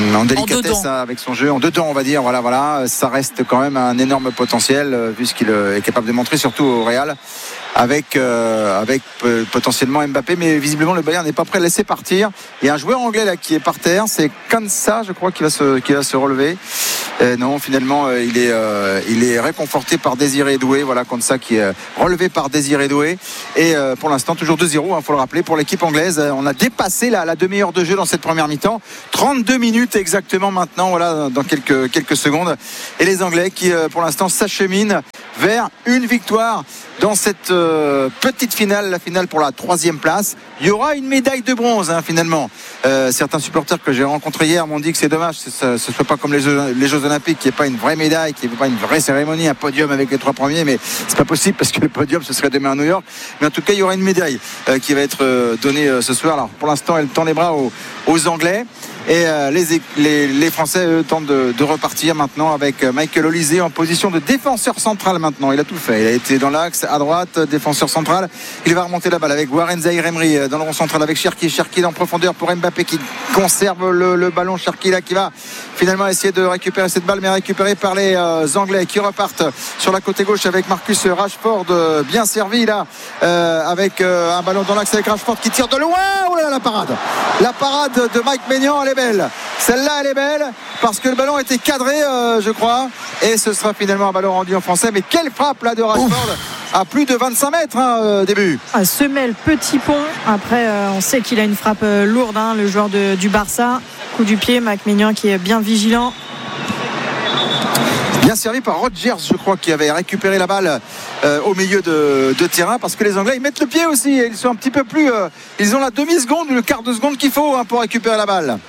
en délicatesse en avec son jeu, en dedans on va dire, voilà, voilà, ça reste quand même un énorme potentiel euh, vu ce qu'il est capable de montrer, surtout au Real, avec, euh, avec euh, potentiellement Mbappé, mais visiblement le Bayern n'est pas prêt à laisser partir. Il y a un joueur anglais là qui est par terre, c'est Konsa, je crois, qui va se, qui va se relever. Euh, non, finalement euh, il, est, euh, il est réconforté par Désiré Doué, voilà, Konsa qui est relevé par Désiré Doué, et euh, pour l'instant toujours deux zéro, il hein, faut le rappeler, pour l'équipe anglaise. On a dépassé la, la demi-heure de jeu dans cette première mi-temps, trente-deux minutes exactement maintenant, voilà, dans quelques, quelques secondes, et les Anglais qui euh, pour l'instant s'acheminent vers une victoire dans cette euh, petite finale, la finale pour la troisième place. Il y aura une médaille de bronze hein, finalement. Euh, certains supporters que j'ai rencontrés hier m'ont dit que c'est dommage que ce ne soit pas comme les Jeux, les Jeux Olympiques, qu'il n'y ait pas une vraie médaille, qu'il n'y ait pas une vraie cérémonie, un podium avec les trois premiers, mais c'est pas possible parce que le podium ce serait demain à New York. Mais en tout cas il y aura une médaille euh, qui va être euh, donnée euh, ce soir. Alors pour l'instant elle tend les bras aux, aux Anglais. Et euh, les, les, les Français eux, tentent de, de repartir maintenant avec Michael Olise en position de défenseur central maintenant. Il a tout fait. Il a été dans l'axe à droite, défenseur central. Il va remonter la balle avec Warren Zaïre-Emery dans le rond central avec Cherki. Cherki en profondeur pour Mbappé qui conserve le, le ballon. Cherki là qui va finalement essayer de récupérer cette balle, mais récupérée par les euh, Anglais qui repartent sur la côté gauche avec Marcus Rashford euh, bien servi là euh, avec euh, un ballon dans l'axe avec Rashford qui tire de loin. Oh là là, la parade. La parade de Mike Maignan, elle est belle. Celle-là elle est belle parce que le ballon était cadré euh, je crois, et ce sera finalement un ballon rendu en français. Mais quelle frappe là de Rashford. Ouf. À plus de vingt-cinq mètres hein, euh, début. Ah, semelle petit pont. Après euh, on sait qu'il a une frappe euh, lourde hein, le joueur de, du Barça. Coup du pied, Mike Maignan qui est bien vigilant. Bien servi par Rodgers, je crois, qui avait récupéré la balle euh, au milieu de, de terrain, parce que les Anglais ils mettent le pied aussi, ils sont un petit peu plus euh, ils ont la demi-seconde ou le quart de seconde qu'il faut hein, pour récupérer la balle.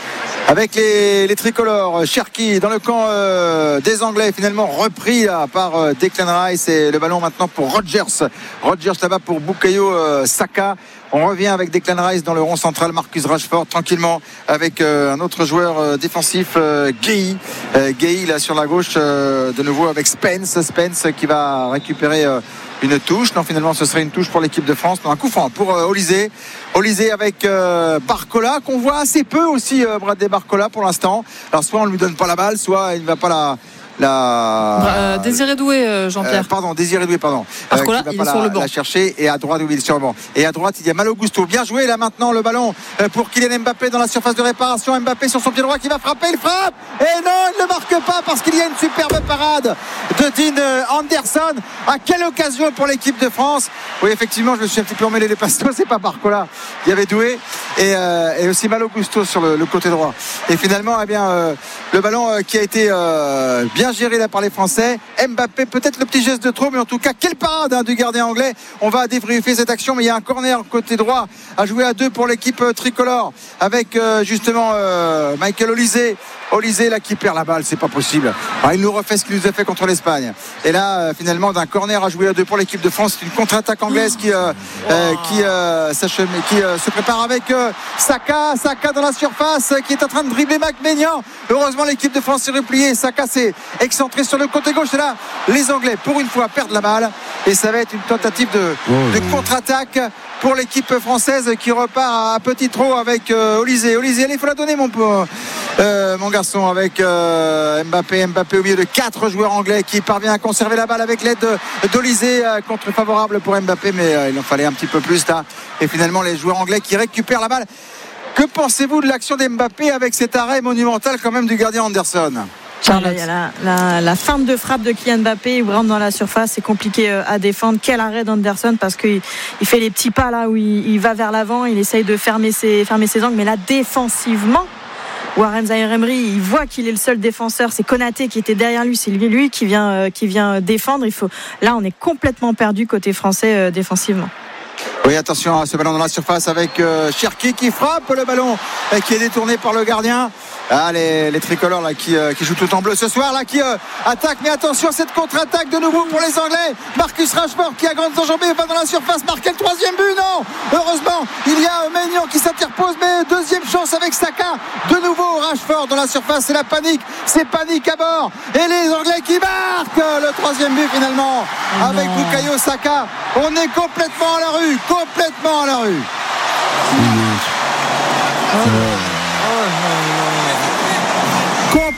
Avec les, les tricolores, Cherki dans le camp euh, des Anglais, finalement repris là, par euh, Declan Rice, et le ballon maintenant pour Rodgers. Rodgers là-bas pour Bukayo euh, Saka. On revient avec Declan Rice dans le rond central, Marcus Rashford tranquillement avec euh, un autre joueur euh, défensif, euh, Gueye. Euh, Gueye là sur la gauche, euh, de nouveau avec Spence. Spence qui va récupérer euh, une touche. Non, finalement ce serait une touche pour l'équipe de France. Non, un coup franc pour euh, Olise. Olise avec euh, Barcola, qu'on voit assez peu aussi, euh, Bradley Barcola pour l'instant. Alors soit on ne lui donne pas la balle, soit il ne va pas la... La... Euh, Désiré Doué, euh, Jean-Pierre. Euh, pardon, Désiré Doué, pardon. Barcola, euh, qui va il pas est la, sur le banc. la chercher, et à droite, oui, il est sur le banc. Et à droite, il y a Malo Gusto. Bien joué là maintenant le ballon pour Kylian Mbappé dans la surface de réparation. Mbappé sur son pied droit qui va frapper, il frappe. Et non, il ne marque pas parce qu'il y a une superbe parade de Dean Anderson. À quelle occasion pour l'équipe de France. Oui, effectivement, je me suis un petit peu emmêlé les pastos. C'est pas Barcola. Il y avait Doué et, euh, et aussi Malo Gusto sur le, le côté droit. Et finalement, eh bien, euh, le ballon euh, qui a été euh, bien géré là par les Français. Mbappé, peut-être le petit geste de trop, mais en tout cas quelle parade hein, du gardien anglais. On va débriefer cette action, mais il y a un corner côté droit à jouer à deux pour l'équipe euh, tricolore avec euh, justement euh, Michael Olise. Olise là qui perd la balle, c'est pas possible. Alors, il nous refait ce qu'il nous a fait contre l'Espagne. Et là euh, finalement d'un corner à jouer à deux pour l'équipe de France, c'est une contre-attaque anglaise qui euh, euh, qui, euh, qui euh, se prépare avec euh, Saka, Saka dans la surface, euh, qui est en train de dribbler Mike Maignan. Heureusement l'équipe de France s'est repliée. Saka s'est excentré sur le côté gauche, et là les Anglais pour une fois perdent la balle, et ça va être une tentative de, de contre-attaque pour l'équipe française qui repart à petit trot avec euh, Olise. Olise, allez, il faut la donner mon, euh, mon garçon, avec euh, Mbappé. Mbappé au milieu de quatre joueurs anglais qui parvient à conserver la balle avec l'aide d'Olise. Euh, contre favorable pour Mbappé, mais euh, il en fallait un petit peu plus là. Et finalement les joueurs anglais qui récupèrent la balle. Que pensez-vous de l'action d'Mbappé avec cet arrêt monumental quand même du gardien Anderson? Charlotte. Il y a la, la, la feinte de frappe de Kylian Mbappé, il rentre dans la surface, c'est compliqué à défendre. Quel arrêt d'Anderson, parce qu'il il fait les petits pas là où il, il va vers l'avant, il essaye de fermer ses, fermer ses angles, mais là défensivement, Warren Zaïre-Emery, il voit qu'il est le seul défenseur, c'est Konaté qui était derrière lui, c'est lui, lui qui vient, euh, qui vient défendre. Il faut, là on est complètement perdu côté français euh, défensivement. Oui, attention à ce ballon dans la surface avec euh, Cherki qui frappe le ballon et qui est détourné par le gardien. Ah, les, les tricolores là, qui, euh, qui jouent tout en bleu ce soir là, qui euh, attaquent, mais attention à cette contre-attaque de nouveau pour les Anglais. Marcus Rashford qui a grandes enjambées, va dans la surface, marquer le troisième but. Non, heureusement il y a Maignan qui s'interpose, mais deuxième chance avec Saka. De nouveau Rashford dans la surface, c'est la panique, c'est panique à bord, et les Anglais qui marquent le troisième but finalement oh avec non. Bukayo Saka. On est complètement à la rue, complètement à la rue.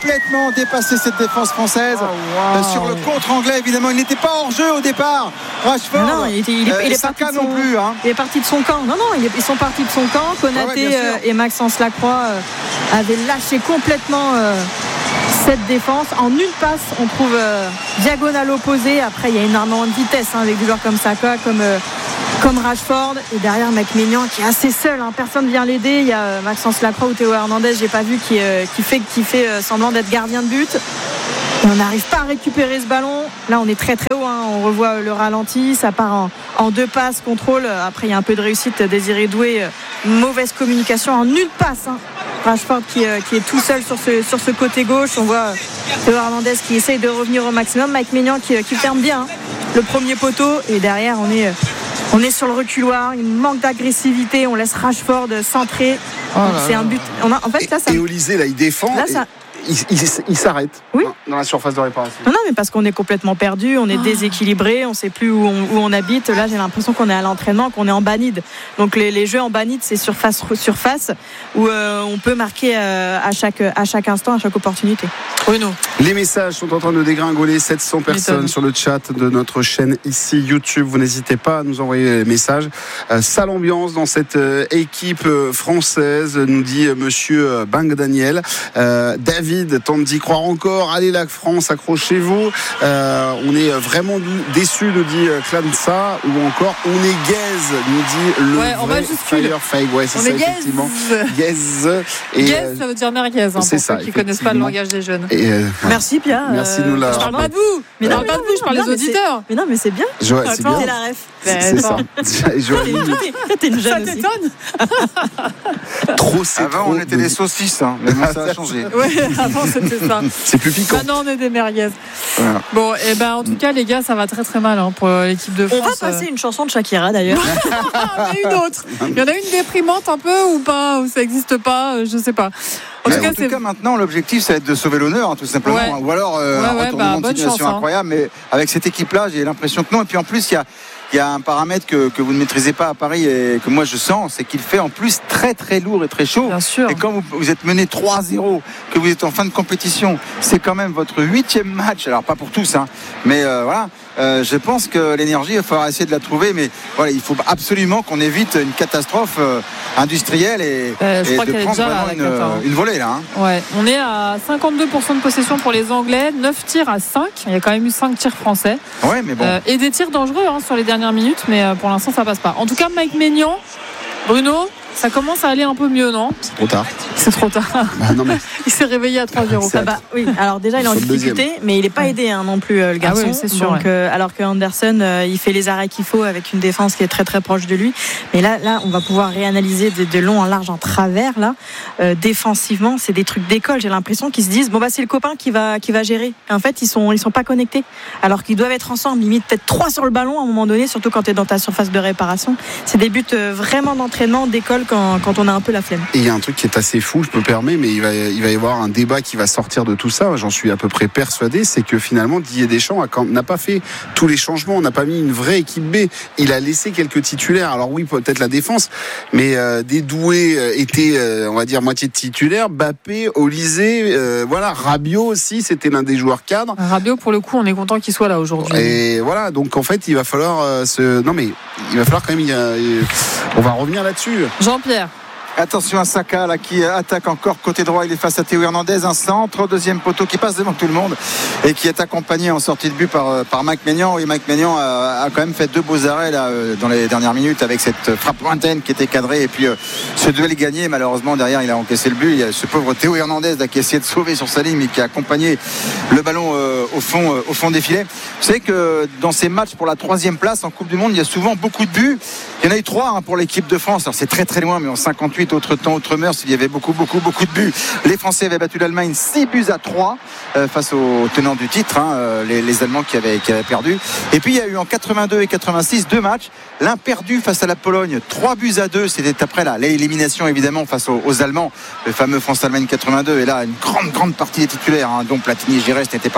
complètement dépassé cette défense française. Oh, wow. euh, sur le contre anglais, évidemment, il n'était pas hors jeu au départ. Rashford, non, non, il, était, il, est, euh, il est Saka parti de son, non plus. Hein. Il est parti de son camp. Non, non, il est, ils sont partis de son camp. Konaté ouais, ouais, euh, et Maxence Lacroix euh, avaient lâché complètement euh, cette défense. En une passe, on trouve euh, diagonale opposée. Après, il y a énormément de vitesse hein, avec des joueurs comme Saka, comme, euh, comme Rashford. Et derrière, Maikmenian qui est assez seul. Hein, personne ne vient l'aider. Il y a euh, Maxence Lacroix ou Théo Hernandez, j'ai pas vu, qui, euh, qui fait, qui fait euh, semblant d'être gardien de but. Et on n'arrive pas à récupérer ce ballon. Là, on est très très haut. Hein. On revoit le ralenti. Ça part en, en deux passes, contrôle. Après, il y a un peu de réussite. Désiré Doué, mauvaise communication en une passe. Hein. Rashford qui, euh, qui est tout seul sur ce, sur ce côté gauche. On voit Théo Hernandez qui essaye de revenir au maximum. Maikmenian qui, qui ferme bien hein, le premier poteau. Et derrière, on est, on est sur le reculoir. Il manque d'agressivité. On laisse Rashford centrer. Oh là c'est un but. On a, en fait, là, ça. Et Olysée, là, il défend. Là, ça. Il, il, il s'arrête oui. dans la surface de réparation. Non, non, mais parce qu'on est complètement perdu, on est déséquilibré, on ne sait plus où on, où on habite. Là, j'ai l'impression qu'on est à l'entraînement, qu'on est en banide. Donc les, les jeux en banide, c'est surface surface où euh, on peut marquer euh, à chaque à chaque instant, à chaque opportunité. Bruno. Les messages sont en train de dégringoler. sept cents personnes Méthode. sur le chat de notre chaîne ici YouTube. Vous n'hésitez pas à nous envoyer les messages. Euh, sale ambiance dans cette euh, équipe euh, française, nous dit euh, Monsieur Bang Daniel. Euh, David tente d'y croire encore. Allez la France, accrochez-vous. Euh, on est vraiment déçus, nous dit Clansa. Ou encore, on est gaze, nous dit le Ouais, on vrai va jusqu'à Firefake. Ouais, c'est on ça, est gaze. effectivement. Gaze. Et, Gaze, euh, ça veut dire merguez, hein, pour c'est ceux ça, qui ne connaissent pas le effectivement. langage des jeunes. et, euh, voilà. Merci Pierre. Merci de nous la- Je parle pas de vous, mais je parle pas de vous, je parle non, des mais c'est- auditeurs. Mais non, mais c'est bien. Je- ouais, c'est Attends. bien. C'est la ref. C'est, Ben, c'est ça. attends. Et Joanie, Toi, t'es une Ça jeune aussi. t'étonne? trop c'est Avant, trop on était de- des saucisses, hein, mais bon, ça a changé. Ouais, avant c'était ça. C'est plus piquant. Maintenant on est des merguez. Voilà. Bon, et ben en tout cas les gars, ça va très très mal hein, pour l'équipe de On France. va passer une chanson de Shakira d'ailleurs. Ah, il y en a une autre. Il y en a une déprimante un peu ou pas, ou ça n'existe pas, euh, je sais pas. En Mais tout cas, en tout c'est cas, maintenant, l'objectif, ça va être de sauver l'honneur, hein, tout simplement. Ouais. Ou alors, euh, Ouais, un ouais, retournement bah, de bonne situation chance, hein. incroyable. Mais avec cette équipe-là, j'ai l'impression que non. Et puis en plus, il y a, il y a un paramètre que, que vous ne maîtrisez pas à Paris et que moi je sens, c'est qu'il fait en plus très très lourd et très chaud. bien sûr. Et quand vous, vous êtes mené trois à zéro, que vous êtes en fin de compétition, c'est quand même votre huitième match. Alors pas pour tous, hein, mais euh, voilà. Euh, je pense que l'énergie, il va falloir essayer de la trouver, mais voilà, il faut absolument qu'on évite une catastrophe euh, industrielle et, Euh, je et crois de qu'elle est prendre déjà là, vraiment la une, cata, hein. une volée là. Hein. Ouais, on est à cinquante-deux pour cent de possession pour les Anglais, neuf tirs à cinq. Il y a quand même eu cinq tirs français. Ouais, mais bon. Euh, et des tirs dangereux hein, sur les dernières minutes, mais euh, pour l'instant ça passe pas. En tout cas, Maikmenian, Bruno, ça commence à aller un peu mieux, non? C'est trop tard. C'est trop tard. Bah, non, mais Il s'est réveillé à trois zéro. C'est Ah bah, oui, alors déjà il est en Sur le difficulté, mais il n'est pas aidé hein, non plus euh, le Ah garçon. oui, c'est sûr, Donc, ouais. euh, alors que Anderson, euh, il fait les arrêts qu'il faut avec une défense qui est très très proche de lui. Mais là, là, on va pouvoir réanalyser de, de long en large en travers. Là, euh, défensivement, c'est des trucs d'école. J'ai l'impression qu'ils se disent bon bah c'est le copain qui va qui va gérer. Et en fait, ils sont ils sont pas connectés, alors qu'ils doivent être ensemble. Limite peut-être trois sur le ballon à un moment donné, surtout quand tu es dans ta surface de réparation. C'est des buts euh, vraiment d'entraînement d'école quand quand on a un peu la flemme. et il y a un truc qui est assez fou, je me permets, mais il va, il va y avoir un débat qui va sortir de tout ça. J'en suis à peu près persuadé. C'est que finalement, Didier Deschamps a, quand, n'a pas fait tous les changements. On n'a pas mis une vraie équipe B. Il a laissé quelques titulaires. Alors oui, peut-être la défense, mais euh, des doués euh, étaient, euh, on va dire, moitié de titulaires. Mbappé, Olysée, euh, voilà, Rabiot aussi, c'était l'un des joueurs cadres. Rabiot, pour le coup, on est content qu'il soit là aujourd'hui. Et voilà, donc en fait, il va falloir euh, se. Non mais il va falloir quand même. Il y a- On va revenir là-dessus. Jean-Pierre. Attention à Saka là, qui attaque encore côté droit. Il est face à Théo Hernandez, un centre, deuxième poteau qui passe devant tout le monde et qui est accompagné en sortie de but par, par Maikmenian. Et Maikmenian a, a quand même fait deux beaux arrêts là, dans les dernières minutes avec cette frappe lointaine qui était cadrée et puis euh, ce duel gagné. Malheureusement derrière il a encaissé le but. Il y a ce pauvre Théo Hernandez là, qui a essayé de sauver sur sa ligne mais qui a accompagné le ballon euh, au, fond, euh, au fond des filets. Vous savez que dans ces matchs pour la troisième place en Coupe du Monde, il y a souvent beaucoup de buts. Il y en a eu trois hein, pour l'équipe de France. Alors c'est très très loin, mais en cinquante-huit, autre temps, autre mœurs, il y avait beaucoup beaucoup beaucoup de buts. Les Français avaient battu l'Allemagne six buts à trois euh, face aux tenants du titre, hein, euh, les, les Allemands qui avaient, qui avaient perdu. Et puis il y a eu en quatre-vingt-deux et quatre-vingt-six deux matchs. L'un perdu face à la Pologne, trois buts à deux. C'était après là, l'élimination évidemment face aux, aux Allemands, le fameux France-Allemagne quatre-vingt-deux. Et là, une grande grande partie des titulaires, hein, dont Platini et Giresse n'étaient pas là.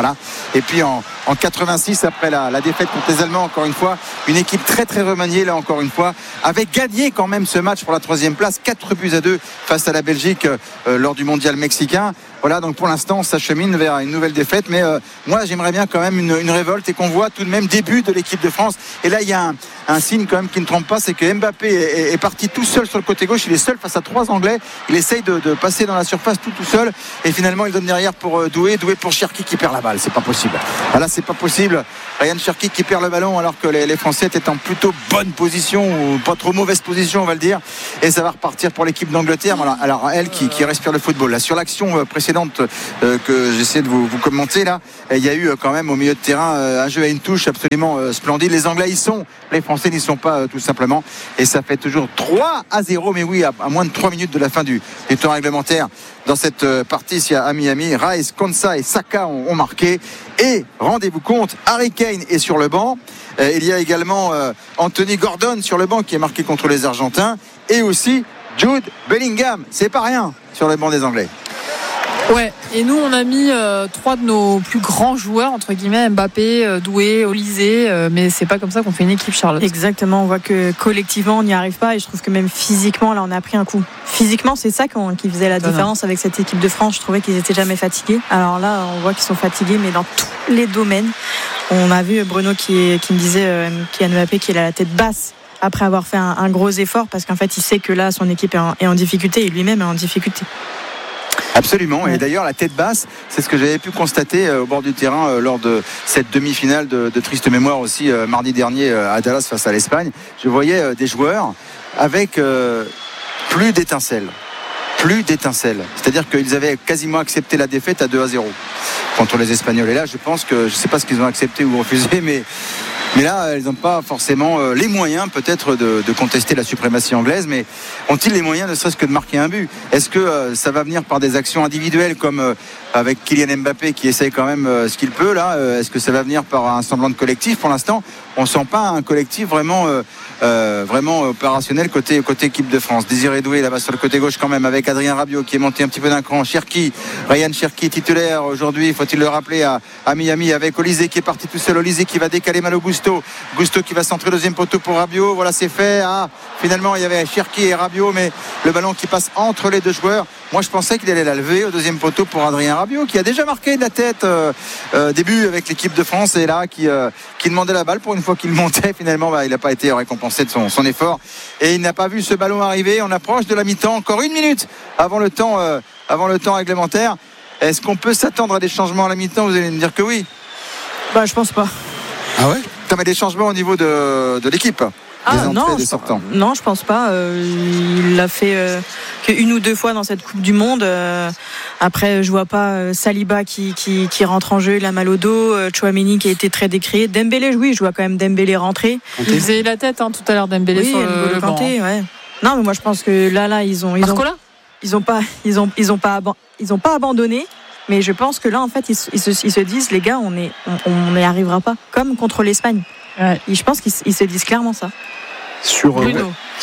Et puis en, en quatre-vingt-six, après la, la défaite contre les Allemands, encore une fois, une équipe très très remaniée là encore une fois, avait gagné quand même ce match pour la troisième place, quatre buts à deux face à la Belgique euh, lors du mondial mexicain. Voilà, donc pour l'instant, on s'achemine vers une nouvelle défaite. Mais euh, moi, j'aimerais bien quand même une, une révolte et qu'on voit tout de même début de l'équipe de France. Et là, il y a un, un signe quand même qui ne trompe pas, c'est que Mbappé est, est parti tout seul sur le côté gauche. Il est seul face à trois Anglais. Il essaye de, de passer dans la surface tout tout seul. Et finalement, il donne derrière pour euh, Doué. Doué pour Cherki qui perd la balle. C'est pas possible. Voilà, c'est pas possible. Ryan Cherki qui perd le ballon alors que les, les Français étaient en plutôt bonne position, ou pas trop mauvaise position, on va le dire. Et ça va repartir pour l'équipe d'Angleterre. Voilà, alors elle qui, qui respire le football. Là, sur l'action précédente euh, que j'essaie de vous, vous commenter, là, il y a eu quand même au milieu de terrain euh, un jeu à une touche absolument euh, splendide. Les Anglais y sont, les Français n'y sont pas euh, tout simplement. Et ça fait toujours trois à zéro. Mais oui, à, à moins de trois minutes de la fin du, du temps réglementaire. Dans cette euh, partie ici à Miami, Rice, Konsa et Saka ont, ont marqué. Et rendez-vous compte, Harry Kane est sur le banc. Euh, il y a également euh, Anthony Gordon sur le banc qui est marqué contre les Argentins. Et aussi Jude Bellingham. C'est pas rien sur le banc des Anglais. Ouais, et nous on a mis euh, trois de nos plus grands joueurs, entre guillemets, Mbappé, euh, Doué, Olysée, euh, mais c'est pas comme ça qu'on fait une équipe, Charlotte. Exactement, on voit que collectivement on n'y arrive pas, et je trouve que même physiquement là on a pris un coup. Physiquement c'est ça qui faisait la différence avec cette équipe de France. Je trouvais qu'ils étaient jamais fatigués. Alors là on voit qu'ils sont fatigués, mais dans tous les domaines. On a vu Bruno qui, qui me disait euh, Kylian Mbappé qu'il a la tête basse après avoir fait un, un gros effort, parce qu'en fait il sait que là son équipe est en, est en difficulté, et lui-même est en difficulté. Absolument, ouais. Et d'ailleurs la tête basse, c'est ce que j'avais pu constater euh, au bord du terrain euh, lors de cette demi-finale de, de triste mémoire aussi euh, mardi dernier euh, à Dallas face à l'Espagne. Je voyais euh, des joueurs avec euh, plus d'étincelles, plus d'étincelles. C'est-à-dire qu'ils avaient quasiment accepté la défaite à deux à zéro contre les Espagnols. Et là, je pense que, je ne sais pas ce qu'ils ont accepté ou refusé, mais Mais là, ils n'ont pas forcément les moyens peut-être de, de contester la suprématie anglaise, mais ont-ils les moyens ne serait-ce que de marquer un but ? Est-ce que euh, ça va venir par des actions individuelles comme euh, avec Kylian Mbappé qui essaye quand même euh, ce qu'il peut là ? euh, Est-ce que ça va venir par un semblant de collectif ? Pour l'instant, on ne sent pas un collectif vraiment, euh, euh, vraiment opérationnel côté, côté équipe de France. Désiré Doué là-bas sur le côté gauche quand même avec Adrien Rabiot qui est monté un petit peu d'un cran. Cherki, Ryan Cherki titulaire aujourd'hui, faut-il le rappeler, à, à Miami avec Olysée qui est parti tout seul. Olysée qui va décaler Malo Gusto. Gusto qui va centrer deuxième poteau pour Rabiot. Voilà, c'est fait. Ah, finalement, il y avait Cherki et Rabiot, mais le ballon qui passe entre les deux joueurs. Moi, je pensais qu'il allait la lever au deuxième poteau pour Adrien Rabiot, qui a déjà marqué de la tête euh, euh, début avec l'équipe de France, et là, qui, euh, qui demandait la balle pour une fois qu'il montait. Finalement, bah, il n'a pas été récompensé de son, son effort, et il n'a pas vu ce ballon arriver. On approche de la mi-temps, encore une minute avant le temps, euh, avant le temps réglementaire. Est-ce qu'on peut s'attendre à des changements à la mi-temps ? Vous allez me dire que oui. Bah, je pense pas. Ah ouais ? Tu as des changements au niveau de, de l'équipe ? Ah des entrées, non, des je, sortants. non, je pense pas. Euh, il l'a fait euh, qu'une ou deux fois dans cette Coupe du Monde. Euh, après, je vois pas euh, Saliba qui, qui, qui rentre en jeu, il a mal au dos. Euh, Chouameni qui a été très décrié. Dembélé, oui, je vois quand même Dembélé rentrer. Il faisait la tête hein, tout à l'heure, Dembélé oui, sur le, le Kanté, ouais. Non, mais moi je pense que là, là, ils ont, ils ont, ils ont pas, ils ont, ils ont pas, ils ont pas abandonné. Mais je pense que là, en fait, ils, ils, se, ils se disent, les gars, on est, on n'y arrivera pas, comme contre l'Espagne. Ouais. Et je pense qu'ils ils se disent clairement ça. Sur, euh,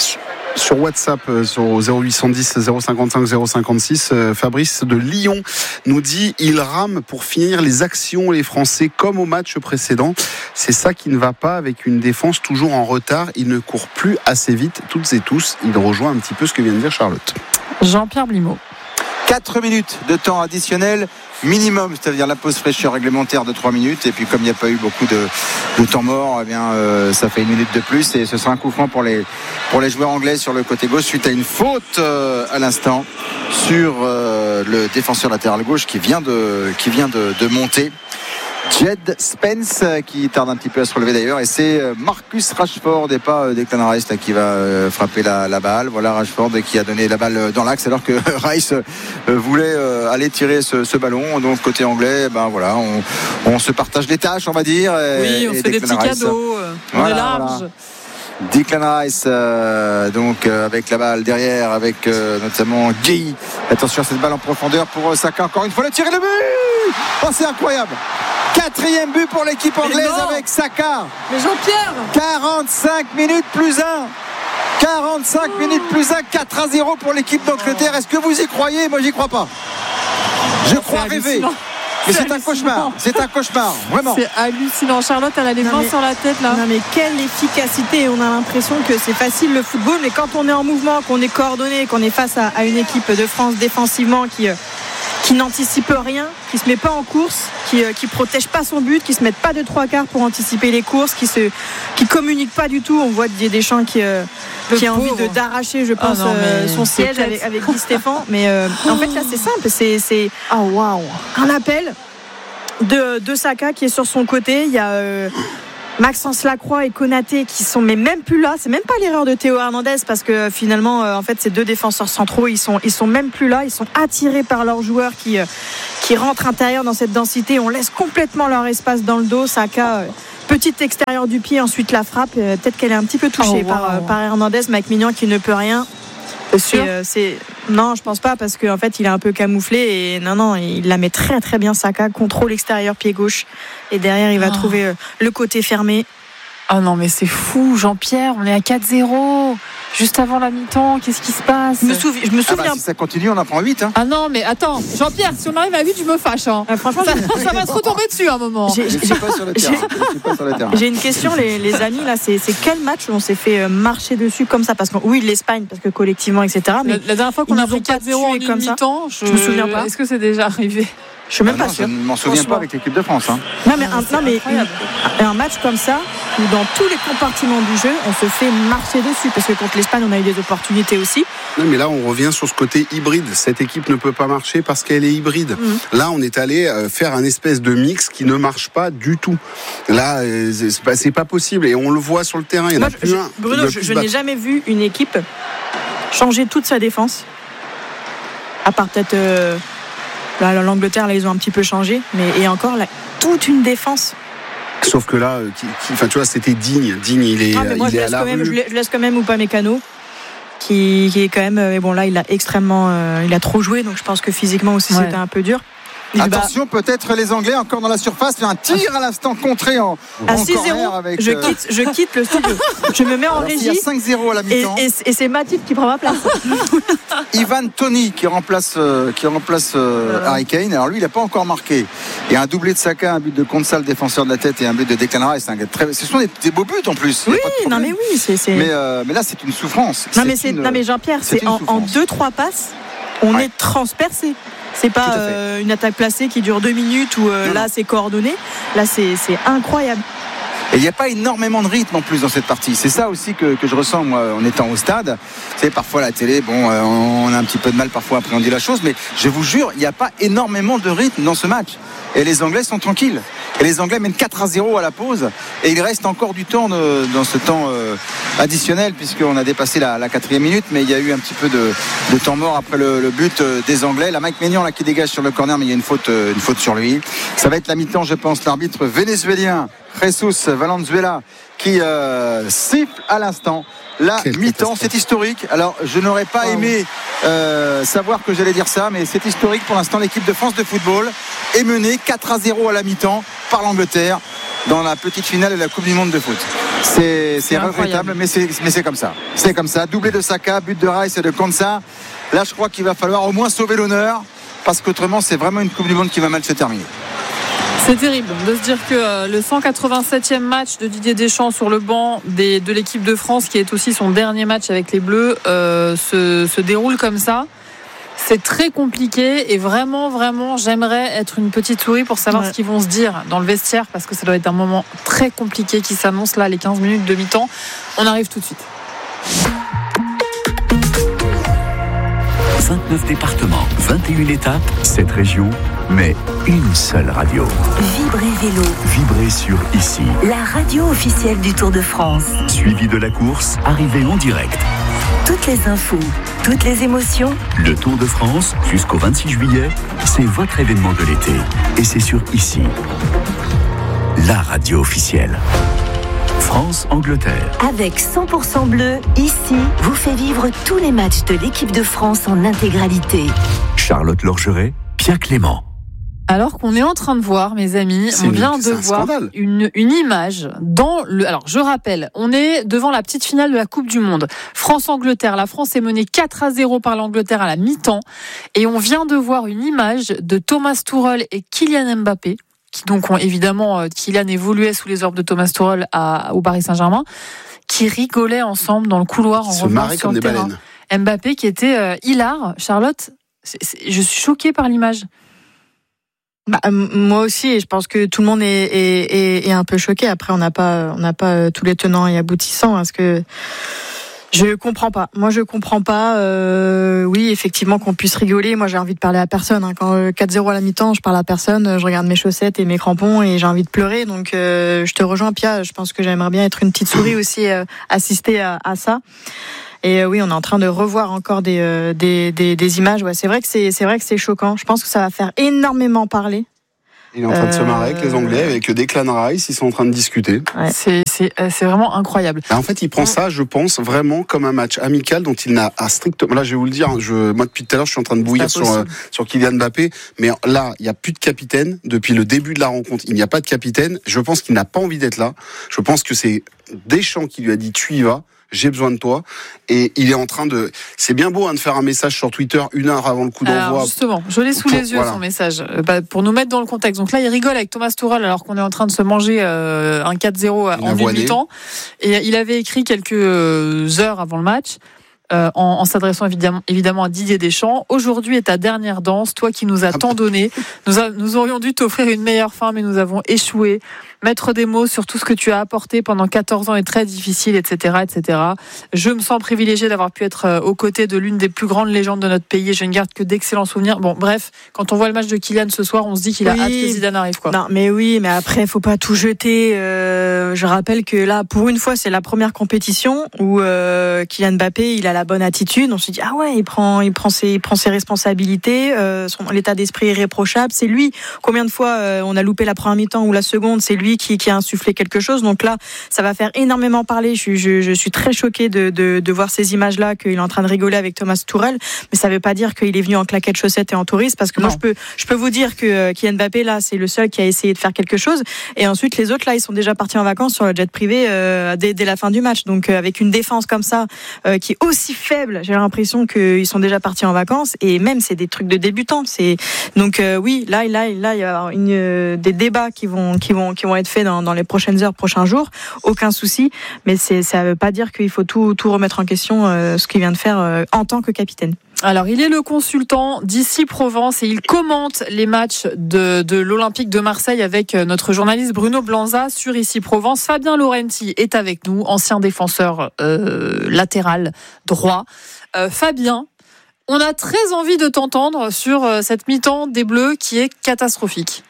sur WhatsApp, euh, sur zéro huit cent dix zéro cinquante-cinq zéro cinquante-six, euh, Fabrice de Lyon nous dit: ils rament pour finir les actions, les Français, comme au match précédent. C'est ça qui ne va pas, avec une défense toujours en retard. Ils ne courent plus assez vite, toutes et tous. Il rejoint un petit peu ce que vient de dire Charlotte. Jean-Pierre Blimaud. quatre minutes de temps additionnel minimum, c'est-à-dire la pause fraîcheur réglementaire de trois minutes, et puis comme il n'y a pas eu beaucoup de, de temps mort, eh bien, euh, ça fait une minute de plus, et ce sera un coup franc pour les, pour les joueurs anglais sur le côté gauche suite à une faute euh, à l'instant sur euh, le défenseur latéral gauche qui vient de, qui vient de, de monter. Jed Spence qui tarde un petit peu à se relever d'ailleurs, et c'est Marcus Rashford et pas Declan Rice qui va frapper la, la balle. Voilà Rashford qui a donné la balle dans l'axe alors que Rice voulait aller tirer ce, ce ballon. Donc côté anglais, ben voilà, on, on se partage les tâches, on va dire. Et, oui, on se fait des petits Rice, cadeaux. On voilà, est large. Voilà. Declan Rice euh, donc euh, avec la balle derrière avec euh, notamment Guy. Attention à cette balle en profondeur pour Saka, encore une fois le tir et le but. Oh, c'est incroyable. Quatrième but pour l'équipe anglaise avec Saka. Mais Jean-Pierre, quarante-cinq minutes plus un. quarante-cinq oh. minutes plus un. quatre à zéro pour l'équipe d'Angleterre. Est-ce que vous y croyez ? Moi j'y crois pas. Je crois rêver. Mais c'est, c'est un cauchemar. C'est un cauchemar, vraiment. C'est hallucinant. Charlotte, elle a les mains mais, sur la tête là. Non mais quelle efficacité. On a l'impression que c'est facile le football, mais quand on est en mouvement, qu'on est coordonné, qu'on est face à, à une équipe de France défensivement qui euh, qui n'anticipe rien, qui se met pas en course, qui euh, qui protège pas son but, qui se met pas de trois quarts pour anticiper les courses, qui se qui communique pas du tout. On voit Didier Deschamps qui euh, qui a envie de d'arracher, je pense, oh non, euh, son siège avec, avec Guy Stéphane. Mais euh, en fait là c'est simple, c'est c'est oh, wow. un appel de de Saka qui est sur son côté. Il y a euh, Maxence Lacroix et Konaté qui sont mais même plus là. C'est même pas l'erreur de Théo Hernandez parce que finalement euh, en fait ces deux défenseurs centraux ils sont ils sont même plus là. Ils sont attirés par leurs joueurs qui euh, qui rentrent intérieur dans cette densité. On laisse complètement leur espace dans le dos. Saka euh, petite extérieur du pied, ensuite la frappe. Euh, peut-être qu'elle est un petit peu touchée oh, wow. par euh, par Hernandez. Mike Mignon qui ne peut rien. C'est sûr. Euh, c'est non, je pense pas parce qu'en fait il est un peu camouflé et non non il la met très très bien. Saka contrôle extérieur pied gauche et derrière il va oh. trouver euh, le côté fermé. Ah oh non mais c'est fou Jean-Pierre, on est à quatre zéro juste avant la mi-temps, qu'est-ce qui se passe? Je me, souvi- je me souviens. Ah bah, si ça continue on en prend huit hein. Ah non mais attends Jean-Pierre, si on arrive à huit je me fâche hein. Ah, franchement ça, ça va se retomber dessus à un moment. J'ai, j'ai, je suis pas sur le terrain. Je suis pas sur le terrain. J'ai une question les, les amis là, c'est, c'est quel match où on s'est fait marcher dessus comme ça? Parce que oui l'Espagne parce que collectivement et cetera. Mais la, la dernière fois qu'on a pris quatre zéro en une mi-temps, je, je me souviens pas. Est-ce que c'est déjà arrivé? Je suis même ah pas non, sûr. Je ne m'en souviens pas avec l'équipe de France. Hein. Non mais, un, non, mais une, un match comme ça où dans tous les compartiments du jeu on se fait marcher dessus parce que contre l'Espagne on a eu des opportunités aussi. Non mais là on revient sur ce côté hybride. Cette équipe ne peut pas marcher parce qu'elle est hybride. Mmh. Là on est allé faire un espèce de mix qui ne marche pas du tout. Là c'est pas, c'est pas possible et on le voit sur le terrain. Il y en Moi, a je, plus je, un. Bruno, je, je n'ai jamais vu une équipe changer toute sa défense. À part peut-être euh, là, l'Angleterre, là ils ont un petit peu changé, mais et encore là, toute une défense. Sauf que là, qui, qui, enfin tu vois, c'était Digne. Digne, il est, ah, mais moi, il je, est laisse à la quand même, rue. je, laisse, je laisse quand même Upamecano, qui, qui est quand même. Mais bon là, il a extrêmement, euh, il a trop joué, donc je pense que physiquement aussi ouais. c'était un peu dur. Attention, bah, peut-être les Anglais encore dans la surface. Il y a un tir à l'instant contré en, à en six zéro, corner avec. Je quitte, je quitte le studio. Je me mets en alors, régie. Il y a cinq zéro à la mi-temps. Et, et, et c'est Matip qui prend ma place. Ivan Toney qui remplace, euh, qui remplace euh, voilà. Harry Kane. Alors lui, il n'a pas encore marqué. Il y a un doublé de Saka, un but de Konsa, le défenseur de la tête, et un but de Declan Rice. Très... Ce sont des, des beaux buts en plus. Oui, non mais oui, c'est. c'est... Mais, euh, mais là, c'est une souffrance. Non mais, c'est une, non, mais Jean-Pierre, c'est, c'est en deux trois passes, on ouais. est transpercé. C'est pas euh, une attaque placée qui dure deux minutes où euh, non, là non. c'est coordonné. Là c'est, c'est incroyable. Et il n'y a pas énormément de rythme en plus dans cette partie. C'est ça aussi que, que je ressens moi en étant au stade. Vous savez, parfois la télé, bon, euh, on a un petit peu de mal parfois à appréhender la chose, mais je vous jure, il n'y a pas énormément de rythme dans ce match. Et les Anglais sont tranquilles. Et les Anglais mènent quatre à zéro à la pause. Et il reste encore du temps de, dans ce temps euh, additionnel, puisqu'on a dépassé la, la quatrième minute. Mais il y a eu un petit peu de, de temps mort après le, le but des Anglais. La Mike Maignan là, qui dégage sur le corner, mais il y a une faute, une faute sur lui. Ça va être la mi-temps, je pense. L'arbitre vénézuélien, Jesus Valenzuela, qui euh, siffle à l'instant. La Quelle mi-temps, c'est historique. Alors, je n'aurais pas oh. aimé euh, savoir que j'allais dire ça, mais c'est historique pour l'instant. L'équipe de France de football est menée quatre à zéro à la mi-temps par l'Angleterre dans la petite finale de la Coupe du Monde de foot. C'est, c'est, c'est regrettable, mais c'est, mais c'est comme ça. C'est comme ça. Doublé de Saka, but de Rice et de Konsa. Là, je crois qu'il va falloir au moins sauver l'honneur, parce qu'autrement, c'est vraiment une Coupe du Monde qui va mal se terminer. C'est terrible de se dire que euh, le cent quatre-vingt-septième match de Didier Deschamps sur le banc des, de l'équipe de France, qui est aussi son dernier match avec les Bleus, euh, se, se déroule comme ça. C'est très compliqué et vraiment, vraiment, j'aimerais être une petite souris pour savoir ouais. ce qu'ils vont se dire dans le vestiaire, parce que ça doit être un moment très compliqué qui s'annonce là, les quinze minutes de mi-temps. On arrive tout de suite. vingt-neuf départements, vingt et une étapes, sept régions, mais une seule radio. Vibrez Vélo. Vibrez sur Ici. La radio officielle du Tour de France. Suivi de la course, arrivée en direct. Toutes les infos, toutes les émotions. Le Tour de France, jusqu'au vingt-six juillet, c'est votre événement de l'été. Et c'est sur Ici. La radio officielle. France-Angleterre. Avec cent pour cent bleu, Ici vous fait vivre tous les matchs de l'équipe de France en intégralité. Charlotte Lorgeret, Pierre Clément. Alors qu'on est en train de voir, mes amis, c'est on vient une, de voir une, une image dans le... Alors, je rappelle, on est devant la petite finale de la Coupe du Monde. France-Angleterre. La France est menée quatre à zéro par l'Angleterre à la mi-temps. Et on vient de voir une image de Thomas Tuchel et Kylian Mbappé, qui donc ont évidemment... Kylian évoluait sous les ordres de Thomas Tuchel à, au Paris Saint-Germain, qui rigolaient ensemble dans le couloir en revenant sur le terrain. Mbappé qui était euh, hilar. Charlotte, c'est, c'est, je suis choquée par l'image. Bah, moi aussi, et je pense que tout le monde est, est, est, est un peu choqué. Après, on n'a pas, on n'a pas tous les tenants et aboutissants, parce que je comprends pas. Moi, je comprends pas. Euh, oui, effectivement, qu'on puisse rigoler. Moi, j'ai envie de parler à personne. Hein. Quand quatre zéro à la mi-temps, je parle à personne. Je regarde mes chaussettes et mes crampons et j'ai envie de pleurer. Donc, euh, je te rejoins, Pia. Je pense que j'aimerais bien être une petite souris aussi, euh, assister à, à ça. Et oui, on est en train de revoir encore des euh, des, des des images. Ouais, c'est vrai que c'est c'est vrai que c'est choquant. Je pense que ça va faire énormément parler. Il est en train de se marrer avec les Anglais, avec Declan Rice, ils sont en train de discuter. Ouais. C'est c'est c'est vraiment incroyable. En fait, il prend ça, je pense, vraiment comme un match amical dont il n'a à strictement. Là, je vais vous le dire. Je moi depuis tout à l'heure, je suis en train de bouillir sur euh, sur Kylian Mbappé, mais là, il y a plus de capitaine depuis le début de la rencontre. Il n'y a pas de capitaine. Je pense qu'il n'a pas envie d'être là. Je pense que c'est Deschamps qui lui a dit tu y vas. J'ai besoin de toi. Et il est en train de... C'est bien beau hein, de faire un message sur Twitter une heure avant le coup d'envoi. Alors justement, je l'ai sous pour, les yeux voilà. Son message, bah, pour nous mettre dans le contexte. Donc là, il rigole avec Thomas Tuchel alors qu'on est en train de se manger euh, un quatre zéro en une mi-temps. Et il avait écrit quelques heures avant le match, euh, en, en s'adressant évidemment, évidemment à Didier Deschamps. Aujourd'hui est ta dernière danse, toi qui nous as tant donné. Nous, a, nous aurions dû t'offrir une meilleure fin, mais nous avons échoué. Mettre des mots sur tout ce que tu as apporté pendant quatorze ans est très difficile, et cetera, et cetera. Je me sens privilégié d'avoir pu être aux côtés de l'une des plus grandes légendes de notre pays et je ne garde que d'excellents souvenirs. Bon, bref, quand on voit le match de Kylian ce soir, on se dit qu'il a oui. hâte que Zidane arrive, quoi. Non, mais oui, mais après, faut pas tout jeter. Euh, je rappelle que là, pour une fois, c'est la première compétition où euh, Kylian Mbappé, il a la bonne attitude. On se dit, ah ouais, il prend, il prend ses, il prend ses responsabilités. Euh, son l'état d'esprit est irréprochable. C'est lui. Combien de fois euh, on a loupé la première mi-temps ou la seconde, c'est lui Qui, qui a insufflé quelque chose. Donc là, ça va faire énormément parler. Je, je, je suis très choquée de, de, de voir ces images-là, qu'il est en train de rigoler avec Thomas Tuchel. Mais ça ne veut pas dire qu'il est venu en claquettes chaussettes et en touriste, parce que non. moi, je peux, je peux vous dire que euh, Kylian Mbappé, là, c'est le seul qui a essayé de faire quelque chose. Et ensuite, les autres, là, ils sont déjà partis en vacances sur le jet privé euh, dès, dès la fin du match. Donc, euh, avec une défense comme ça, euh, qui est aussi faible, j'ai l'impression qu'ils sont déjà partis en vacances. Et même, c'est des trucs de débutants. C'est... Donc, euh, oui, là, là, là, il y a une, euh, des débats qui vont, qui vont, qui vont être faits dans dans les prochaines heures, prochains jours, aucun souci, mais c'est, ça ne veut pas dire qu'il faut tout, tout remettre en question, euh, ce qu'il vient de faire euh, en tant que capitaine. Alors, il est le consultant d'Ici Provence et il commente les matchs de, de l'Olympique de Marseille avec notre journaliste Bruno Blanza sur Ici Provence. Fabien Laurenti est avec nous, ancien défenseur euh, latéral droit. Euh, Fabien, on a très envie de t'entendre sur euh, cette mi-temps des Bleus qui est catastrophique.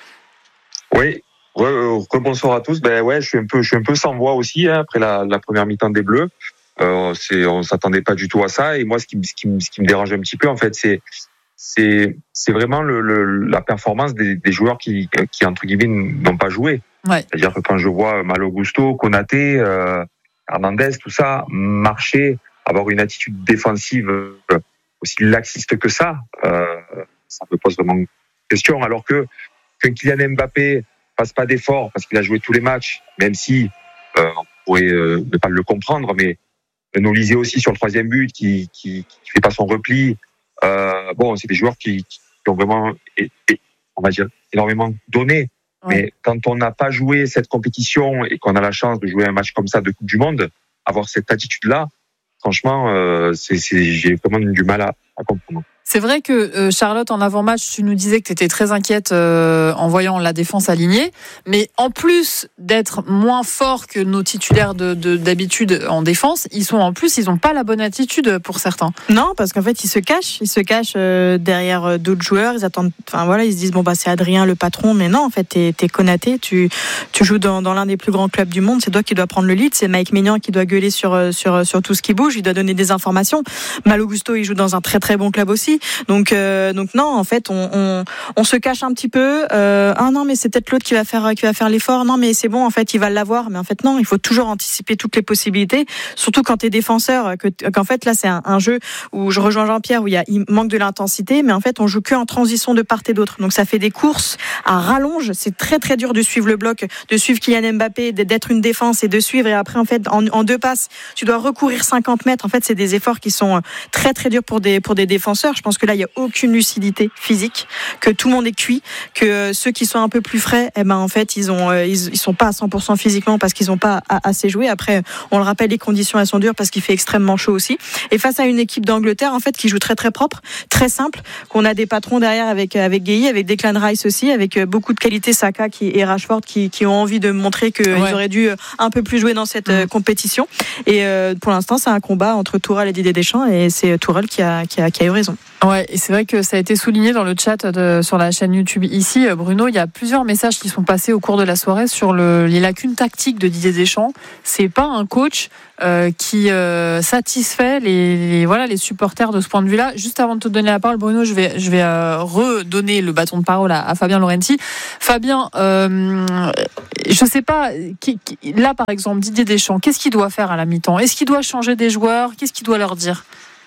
Oui. Ouais, euh, bonsoir à tous. Ben ouais, je suis un peu, je suis un peu sans voix aussi hein, après la, la première mi-temps des Bleus. Euh, c'est, on s'attendait pas du tout à ça. Et moi, ce qui, ce qui, ce qui me dérange un petit peu, en fait, c'est, c'est, c'est vraiment le, le, la performance des, des joueurs qui, qui entre guillemets, n'ont pas joué. Ouais. C'est-à-dire que quand je vois Malo Gusto, Konaté, euh, Hernandez, tout ça marcher, avoir une attitude défensive euh, aussi laxiste que ça, euh, ça me pose vraiment question. Alors que que Kylian Mbappé fasse pas d'effort parce qu'il a joué tous les matchs, même si euh, on pourrait euh, ne pas le comprendre, mais nous lisait aussi sur le troisième but qui qui, qui fait pas son repli. Euh, bon, c'est des joueurs qui, qui ont vraiment, et, et, on va dire, énormément donné. Ouais. Mais quand on n'a pas joué cette compétition et qu'on a la chance de jouer un match comme ça de Coupe du Monde, avoir cette attitude-là, franchement, euh, c'est, c'est, j'ai vraiment du mal à, à comprendre. C'est vrai que euh, Charlotte, en avant-match, tu nous disais que tu étais très inquiète euh, en voyant la défense alignée. Mais en plus d'être moins forts que nos titulaires de, de, d'habitude en défense, ils sont en plus, ils n'ont pas la bonne attitude pour certains. Non, parce qu'en fait, ils se cachent. Ils se cachent euh, derrière d'autres joueurs. Ils attendent. Enfin voilà, ils se disent bon bah c'est Adrien le patron. Mais non, en fait, t'es, t'es Konaté. Tu tu joues dans, dans l'un des plus grands clubs du monde. C'est toi qui dois prendre le lead. C'est Mike Maignan qui doit gueuler sur sur sur tout ce qui bouge. Il doit donner des informations. Malo Gusto, il joue dans un très très bon club aussi. lui. Donc, euh, donc non, en fait, on, on, on se cache un petit peu. Euh, ah non, mais c'est peut-être l'autre qui va faire, qui va faire l'effort. Non, mais c'est bon, en fait, il va l'avoir. Mais en fait, non, il faut toujours anticiper toutes les possibilités. Surtout quand t'es défenseur, que, qu'en fait, là, c'est un, un jeu où je rejoins Jean-Pierre, où il y a, il manque de l'intensité, mais en fait, on joue que en transition de part et d'autre. Donc, ça fait des courses à rallonge. C'est très, très dur de suivre le bloc, de suivre Kylian Mbappé, d'être une défense et de suivre. Et après, en fait, en, en deux passes, tu dois recourir cinquante mètres. En fait, c'est des efforts qui sont très, très durs pour des, pour des défenseurs. Je pense que là, il y a aucune lucidité physique, que tout le monde est cuit, que ceux qui sont un peu plus frais, eh ben, en fait, ils ont, ils, ils sont pas à cent pour cent physiquement parce qu'ils ont pas assez joué. Après, on le rappelle, les conditions, elles sont dures parce qu'il fait extrêmement chaud aussi. Et face à une équipe d'Angleterre, en fait, qui joue très, très propre, très simple, qu'on a des patrons derrière avec, avec Gueye, avec Declan Rice aussi, avec beaucoup de qualité, Saka qui, et Rashford qui, qui ont envie de montrer qu'ils ouais. auraient dû un peu plus jouer dans cette mmh. compétition. Et euh, pour l'instant, c'est un combat entre Tourelle et Didier Deschamps, et c'est Tourelle qui a, qui a, qui a eu raison. Ouais, et c'est vrai que ça a été souligné dans le chat de, sur la chaîne YouTube ici, Bruno. Il y a plusieurs messages qui sont passés au cours de la soirée sur le, les lacunes tactiques de Didier Deschamps. C'est pas un coach euh, qui euh, satisfait les, les voilà les supporters de ce point de vue-là. Juste avant de te donner la parole, Bruno, je vais je vais euh, redonner le bâton de parole à, à Fabien Laurenti. Fabien, euh, je sais pas. Qui, qui, là, par exemple, Didier Deschamps, qu'est-ce qu'il doit faire à la mi-temps ? Est-ce qu'il doit changer des joueurs ? Qu'est-ce qu'il doit leur dire ?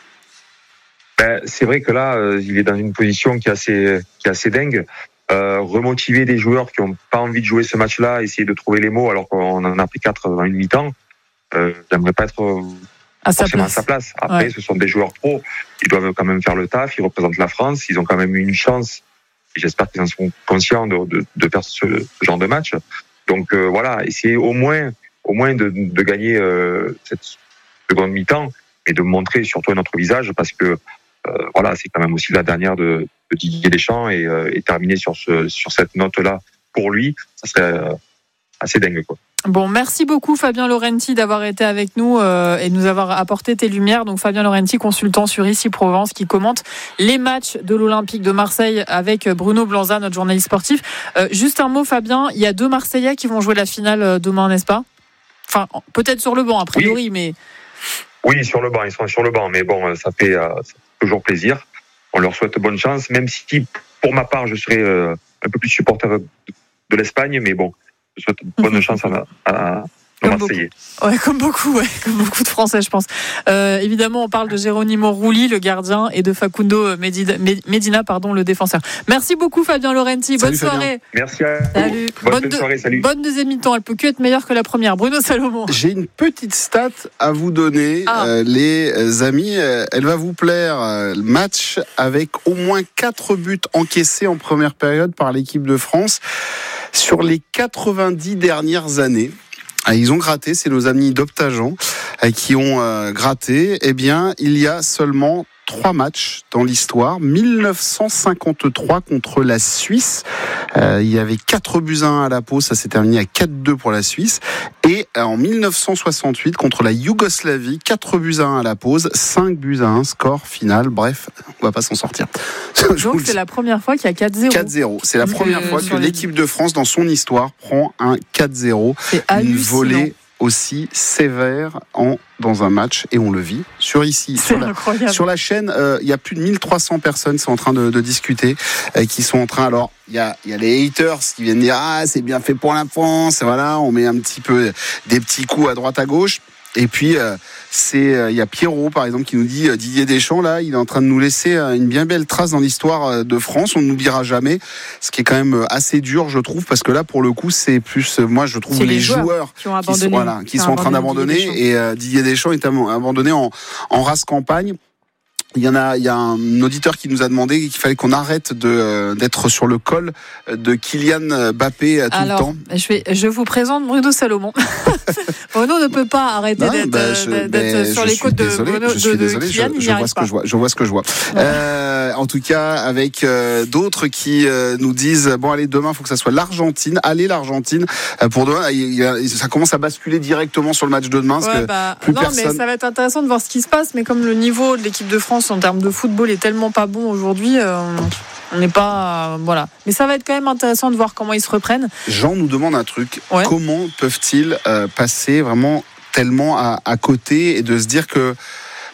Ben, c'est vrai que là, euh, il est dans une position qui est assez, qui est assez dingue. Euh, remotiver des joueurs qui n'ont pas envie de jouer ce match-là, essayer de trouver les mots alors qu'on en a pris quatre dans une mi-temps, euh, j'aimerais pas être à sa forcément place. à sa place. Après, ouais. Ce sont des joueurs pros, ils doivent quand même faire le taf, ils représentent la France, ils ont quand même eu une chance, et j'espère qu'ils en sont conscients de, de, de faire ce, ce genre de match. Donc euh, voilà, essayer au moins, au moins de, de gagner euh, cette seconde mi-temps et de montrer surtout notre visage, parce que Euh, voilà, c'est quand même aussi la dernière de, de Didier Deschamps, et, euh, et terminer sur ce sur cette note-là pour lui, ça serait euh, assez dingue, quoi. Bon, merci beaucoup Fabien Laurenti d'avoir été avec nous euh, et de nous avoir apporté tes lumières. Donc Fabien Laurenti, consultant sur Ici Provence, qui commente les matchs de l'Olympique de Marseille avec Bruno Blanza, notre journaliste sportif. Euh, juste un mot, Fabien, il y a deux Marseillais qui vont jouer la finale demain, n'est-ce pas ? Enfin, peut-être sur le banc a priori, oui. mais oui, sur le banc, ils sont sur le banc, mais bon, ça fait, euh, ça fait toujours plaisir. On leur souhaite bonne chance, même si, pour ma part, je serais euh, un peu plus supporter de, de l'Espagne, mais bon, je souhaite bonne chance à, à, Comme beaucoup. Ouais, comme beaucoup, ouais, comme beaucoup de Français, je pense. Euh, évidemment, on parle de Geronimo Rulli, le gardien, et de Facundo Medina, Medina, pardon, le défenseur. Merci beaucoup, Fabien Laurenti. Bonne salut, soirée. Fabien. Merci à vous. Salut. Bonne, bonne, bonne de, soirée, salut. Bonne deuxième mi-temps. Elle peut que être meilleure que la première. Bruno Salomon. J'ai une petite stat à vous donner, ah. euh, les amis. Euh, elle va vous plaire. Euh, match avec au moins quatre buts encaissés en première période par l'équipe de France sur les quatre-vingt-dix dernières années. Ils ont gratté, c'est nos amis d'Optagen qui ont euh, gratté. Eh bien, il y a seulement trois matchs dans l'histoire. dix-neuf cent cinquante-trois contre la Suisse. Euh, il y avait quatre buts à un à la pause, ça s'est terminé à quatre deux pour la Suisse. Et euh, en dix-neuf cent soixante-huit contre la Yougoslavie, quatre buts à un à la pause, cinq buts à un, score final. Bref, on va pas s'en sortir. Donc c'est la première fois qu'il y a quatre zéro. quatre zéro. C'est la première euh, fois que l'équipe de France, dans son histoire, prend un quatre zéro. C'est une volée aussi sévère en, dans un match, et on le vit sur ici, sur la, sur la chaîne. Euh, il y a plus de mille trois cents personnes qui sont en train de, de discuter, euh, qui sont en train, alors il y a, il y a les haters qui viennent dire ah c'est bien fait pour la France, voilà, on met un petit peu des petits coups à droite à gauche. Et puis euh, c'est euh, il y a Pierrot par exemple qui nous dit euh, Didier Deschamps là, il est en train de nous laisser euh, une bien belle trace dans l'histoire euh, de France, on n'oubliera jamais, ce qui est quand même assez dur je trouve, parce que là pour le coup c'est plus euh, moi je trouve c'est les, les joueurs, joueurs qui, ont qui sont voilà, qui, qui sont en train d'abandonner, et euh, Didier Deschamps est abandonné en en race campagne. Il y en a, il y a un auditeur qui nous a demandé qu'il fallait qu'on arrête de d'être sur le col de Kylian Mbappé tout Alors, le temps. Je vais, je vous présente Bruno Salomon. Bruno ne peut pas arrêter non, d'être, bah, je, d'être sur les côtes de Bruno. Je suis de, désolé, de Kylian, je, je vois ce que je vois. Je vois ce que je vois. Euh, en tout cas, avec euh, d'autres qui euh, nous disent bon allez, demain, il faut que ça soit l'Argentine. Allez l'Argentine euh, pour demain. Il y a, ça commence à basculer directement sur le match de demain. Parce ouais, que bah, plus non, personne... mais ça va être intéressant de voir ce qui se passe. Mais comme le niveau de l'équipe de France en termes de football est tellement pas bon aujourd'hui, euh, on n'est pas euh, voilà. Mais ça va être quand même intéressant de voir comment ils se reprennent. Jean nous demande un truc. Ouais. Comment peuvent-ils euh, passer vraiment tellement à, à côté, et de se dire que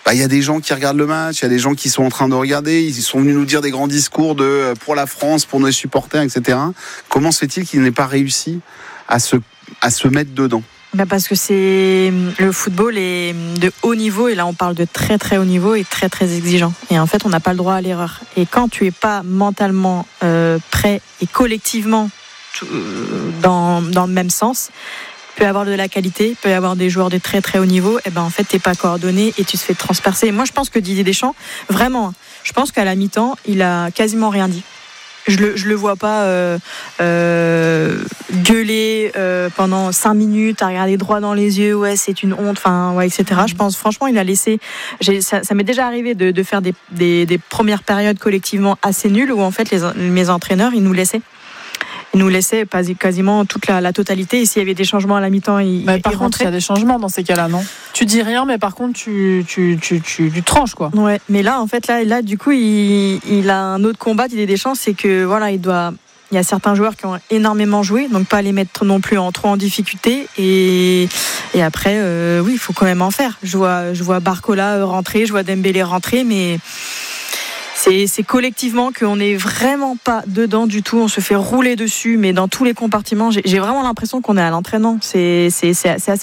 bah, y a des gens qui regardent le match, il y a des gens qui sont en train de regarder, ils sont venus nous dire des grands discours de pour la France, pour nos supporters, et cetera. Comment se fait-il qu'il n'ait pas réussi à se, à se mettre dedans? Bah parce que c'est le football est de haut niveau, et là on parle de très très haut niveau et très très exigeant, et en fait on n'a pas le droit à l'erreur, et quand tu es pas mentalement euh, prêt et collectivement euh, dans, dans le même sens, il peut y avoir de la qualité, il peut y avoir des joueurs de très très haut niveau, et ben en fait t'es pas coordonné et tu te fais transpercer. Moi je pense que Didier Deschamps, vraiment, je pense qu'à la mi-temps il a quasiment rien dit. Je le, je le vois pas euh, euh, gueuler euh, pendant cinq minutes, à regarder droit dans les yeux, ouais c'est une honte, enfin ouais et cetera. Je pense franchement il a laissé. J'ai, ça, ça m'est déjà arrivé de, de faire des, des, des premières périodes collectivement assez nulles où en fait les, mes entraîneurs ils nous laissaient. Ils nous laissaient quasiment toute la, la totalité. Et s'il y avait des changements à la mi-temps, ils, mais par ils contre, il y a des changements dans ces cas-là, non? Tu dis rien, mais par contre, tu, tu, tu, tu, tu tranches, quoi. Ouais, mais là, en fait, là, là du coup, il, il a un autre combat, Didier Deschamps, c'est que voilà, il doit. Il y a certains joueurs qui ont énormément joué, donc pas les mettre non plus en trop en difficulté. Et, et après, euh, oui, il faut quand même en faire. Je vois, je vois Barcola rentrer, je vois Dembélé rentrer, mais. C'est, c'est collectivement qu'on n'est vraiment pas dedans du tout. On se fait rouler dessus, mais dans tous les compartiments. J'ai, j'ai vraiment l'impression qu'on est à l'entraînement. C'est, c'est, c'est, c'est assez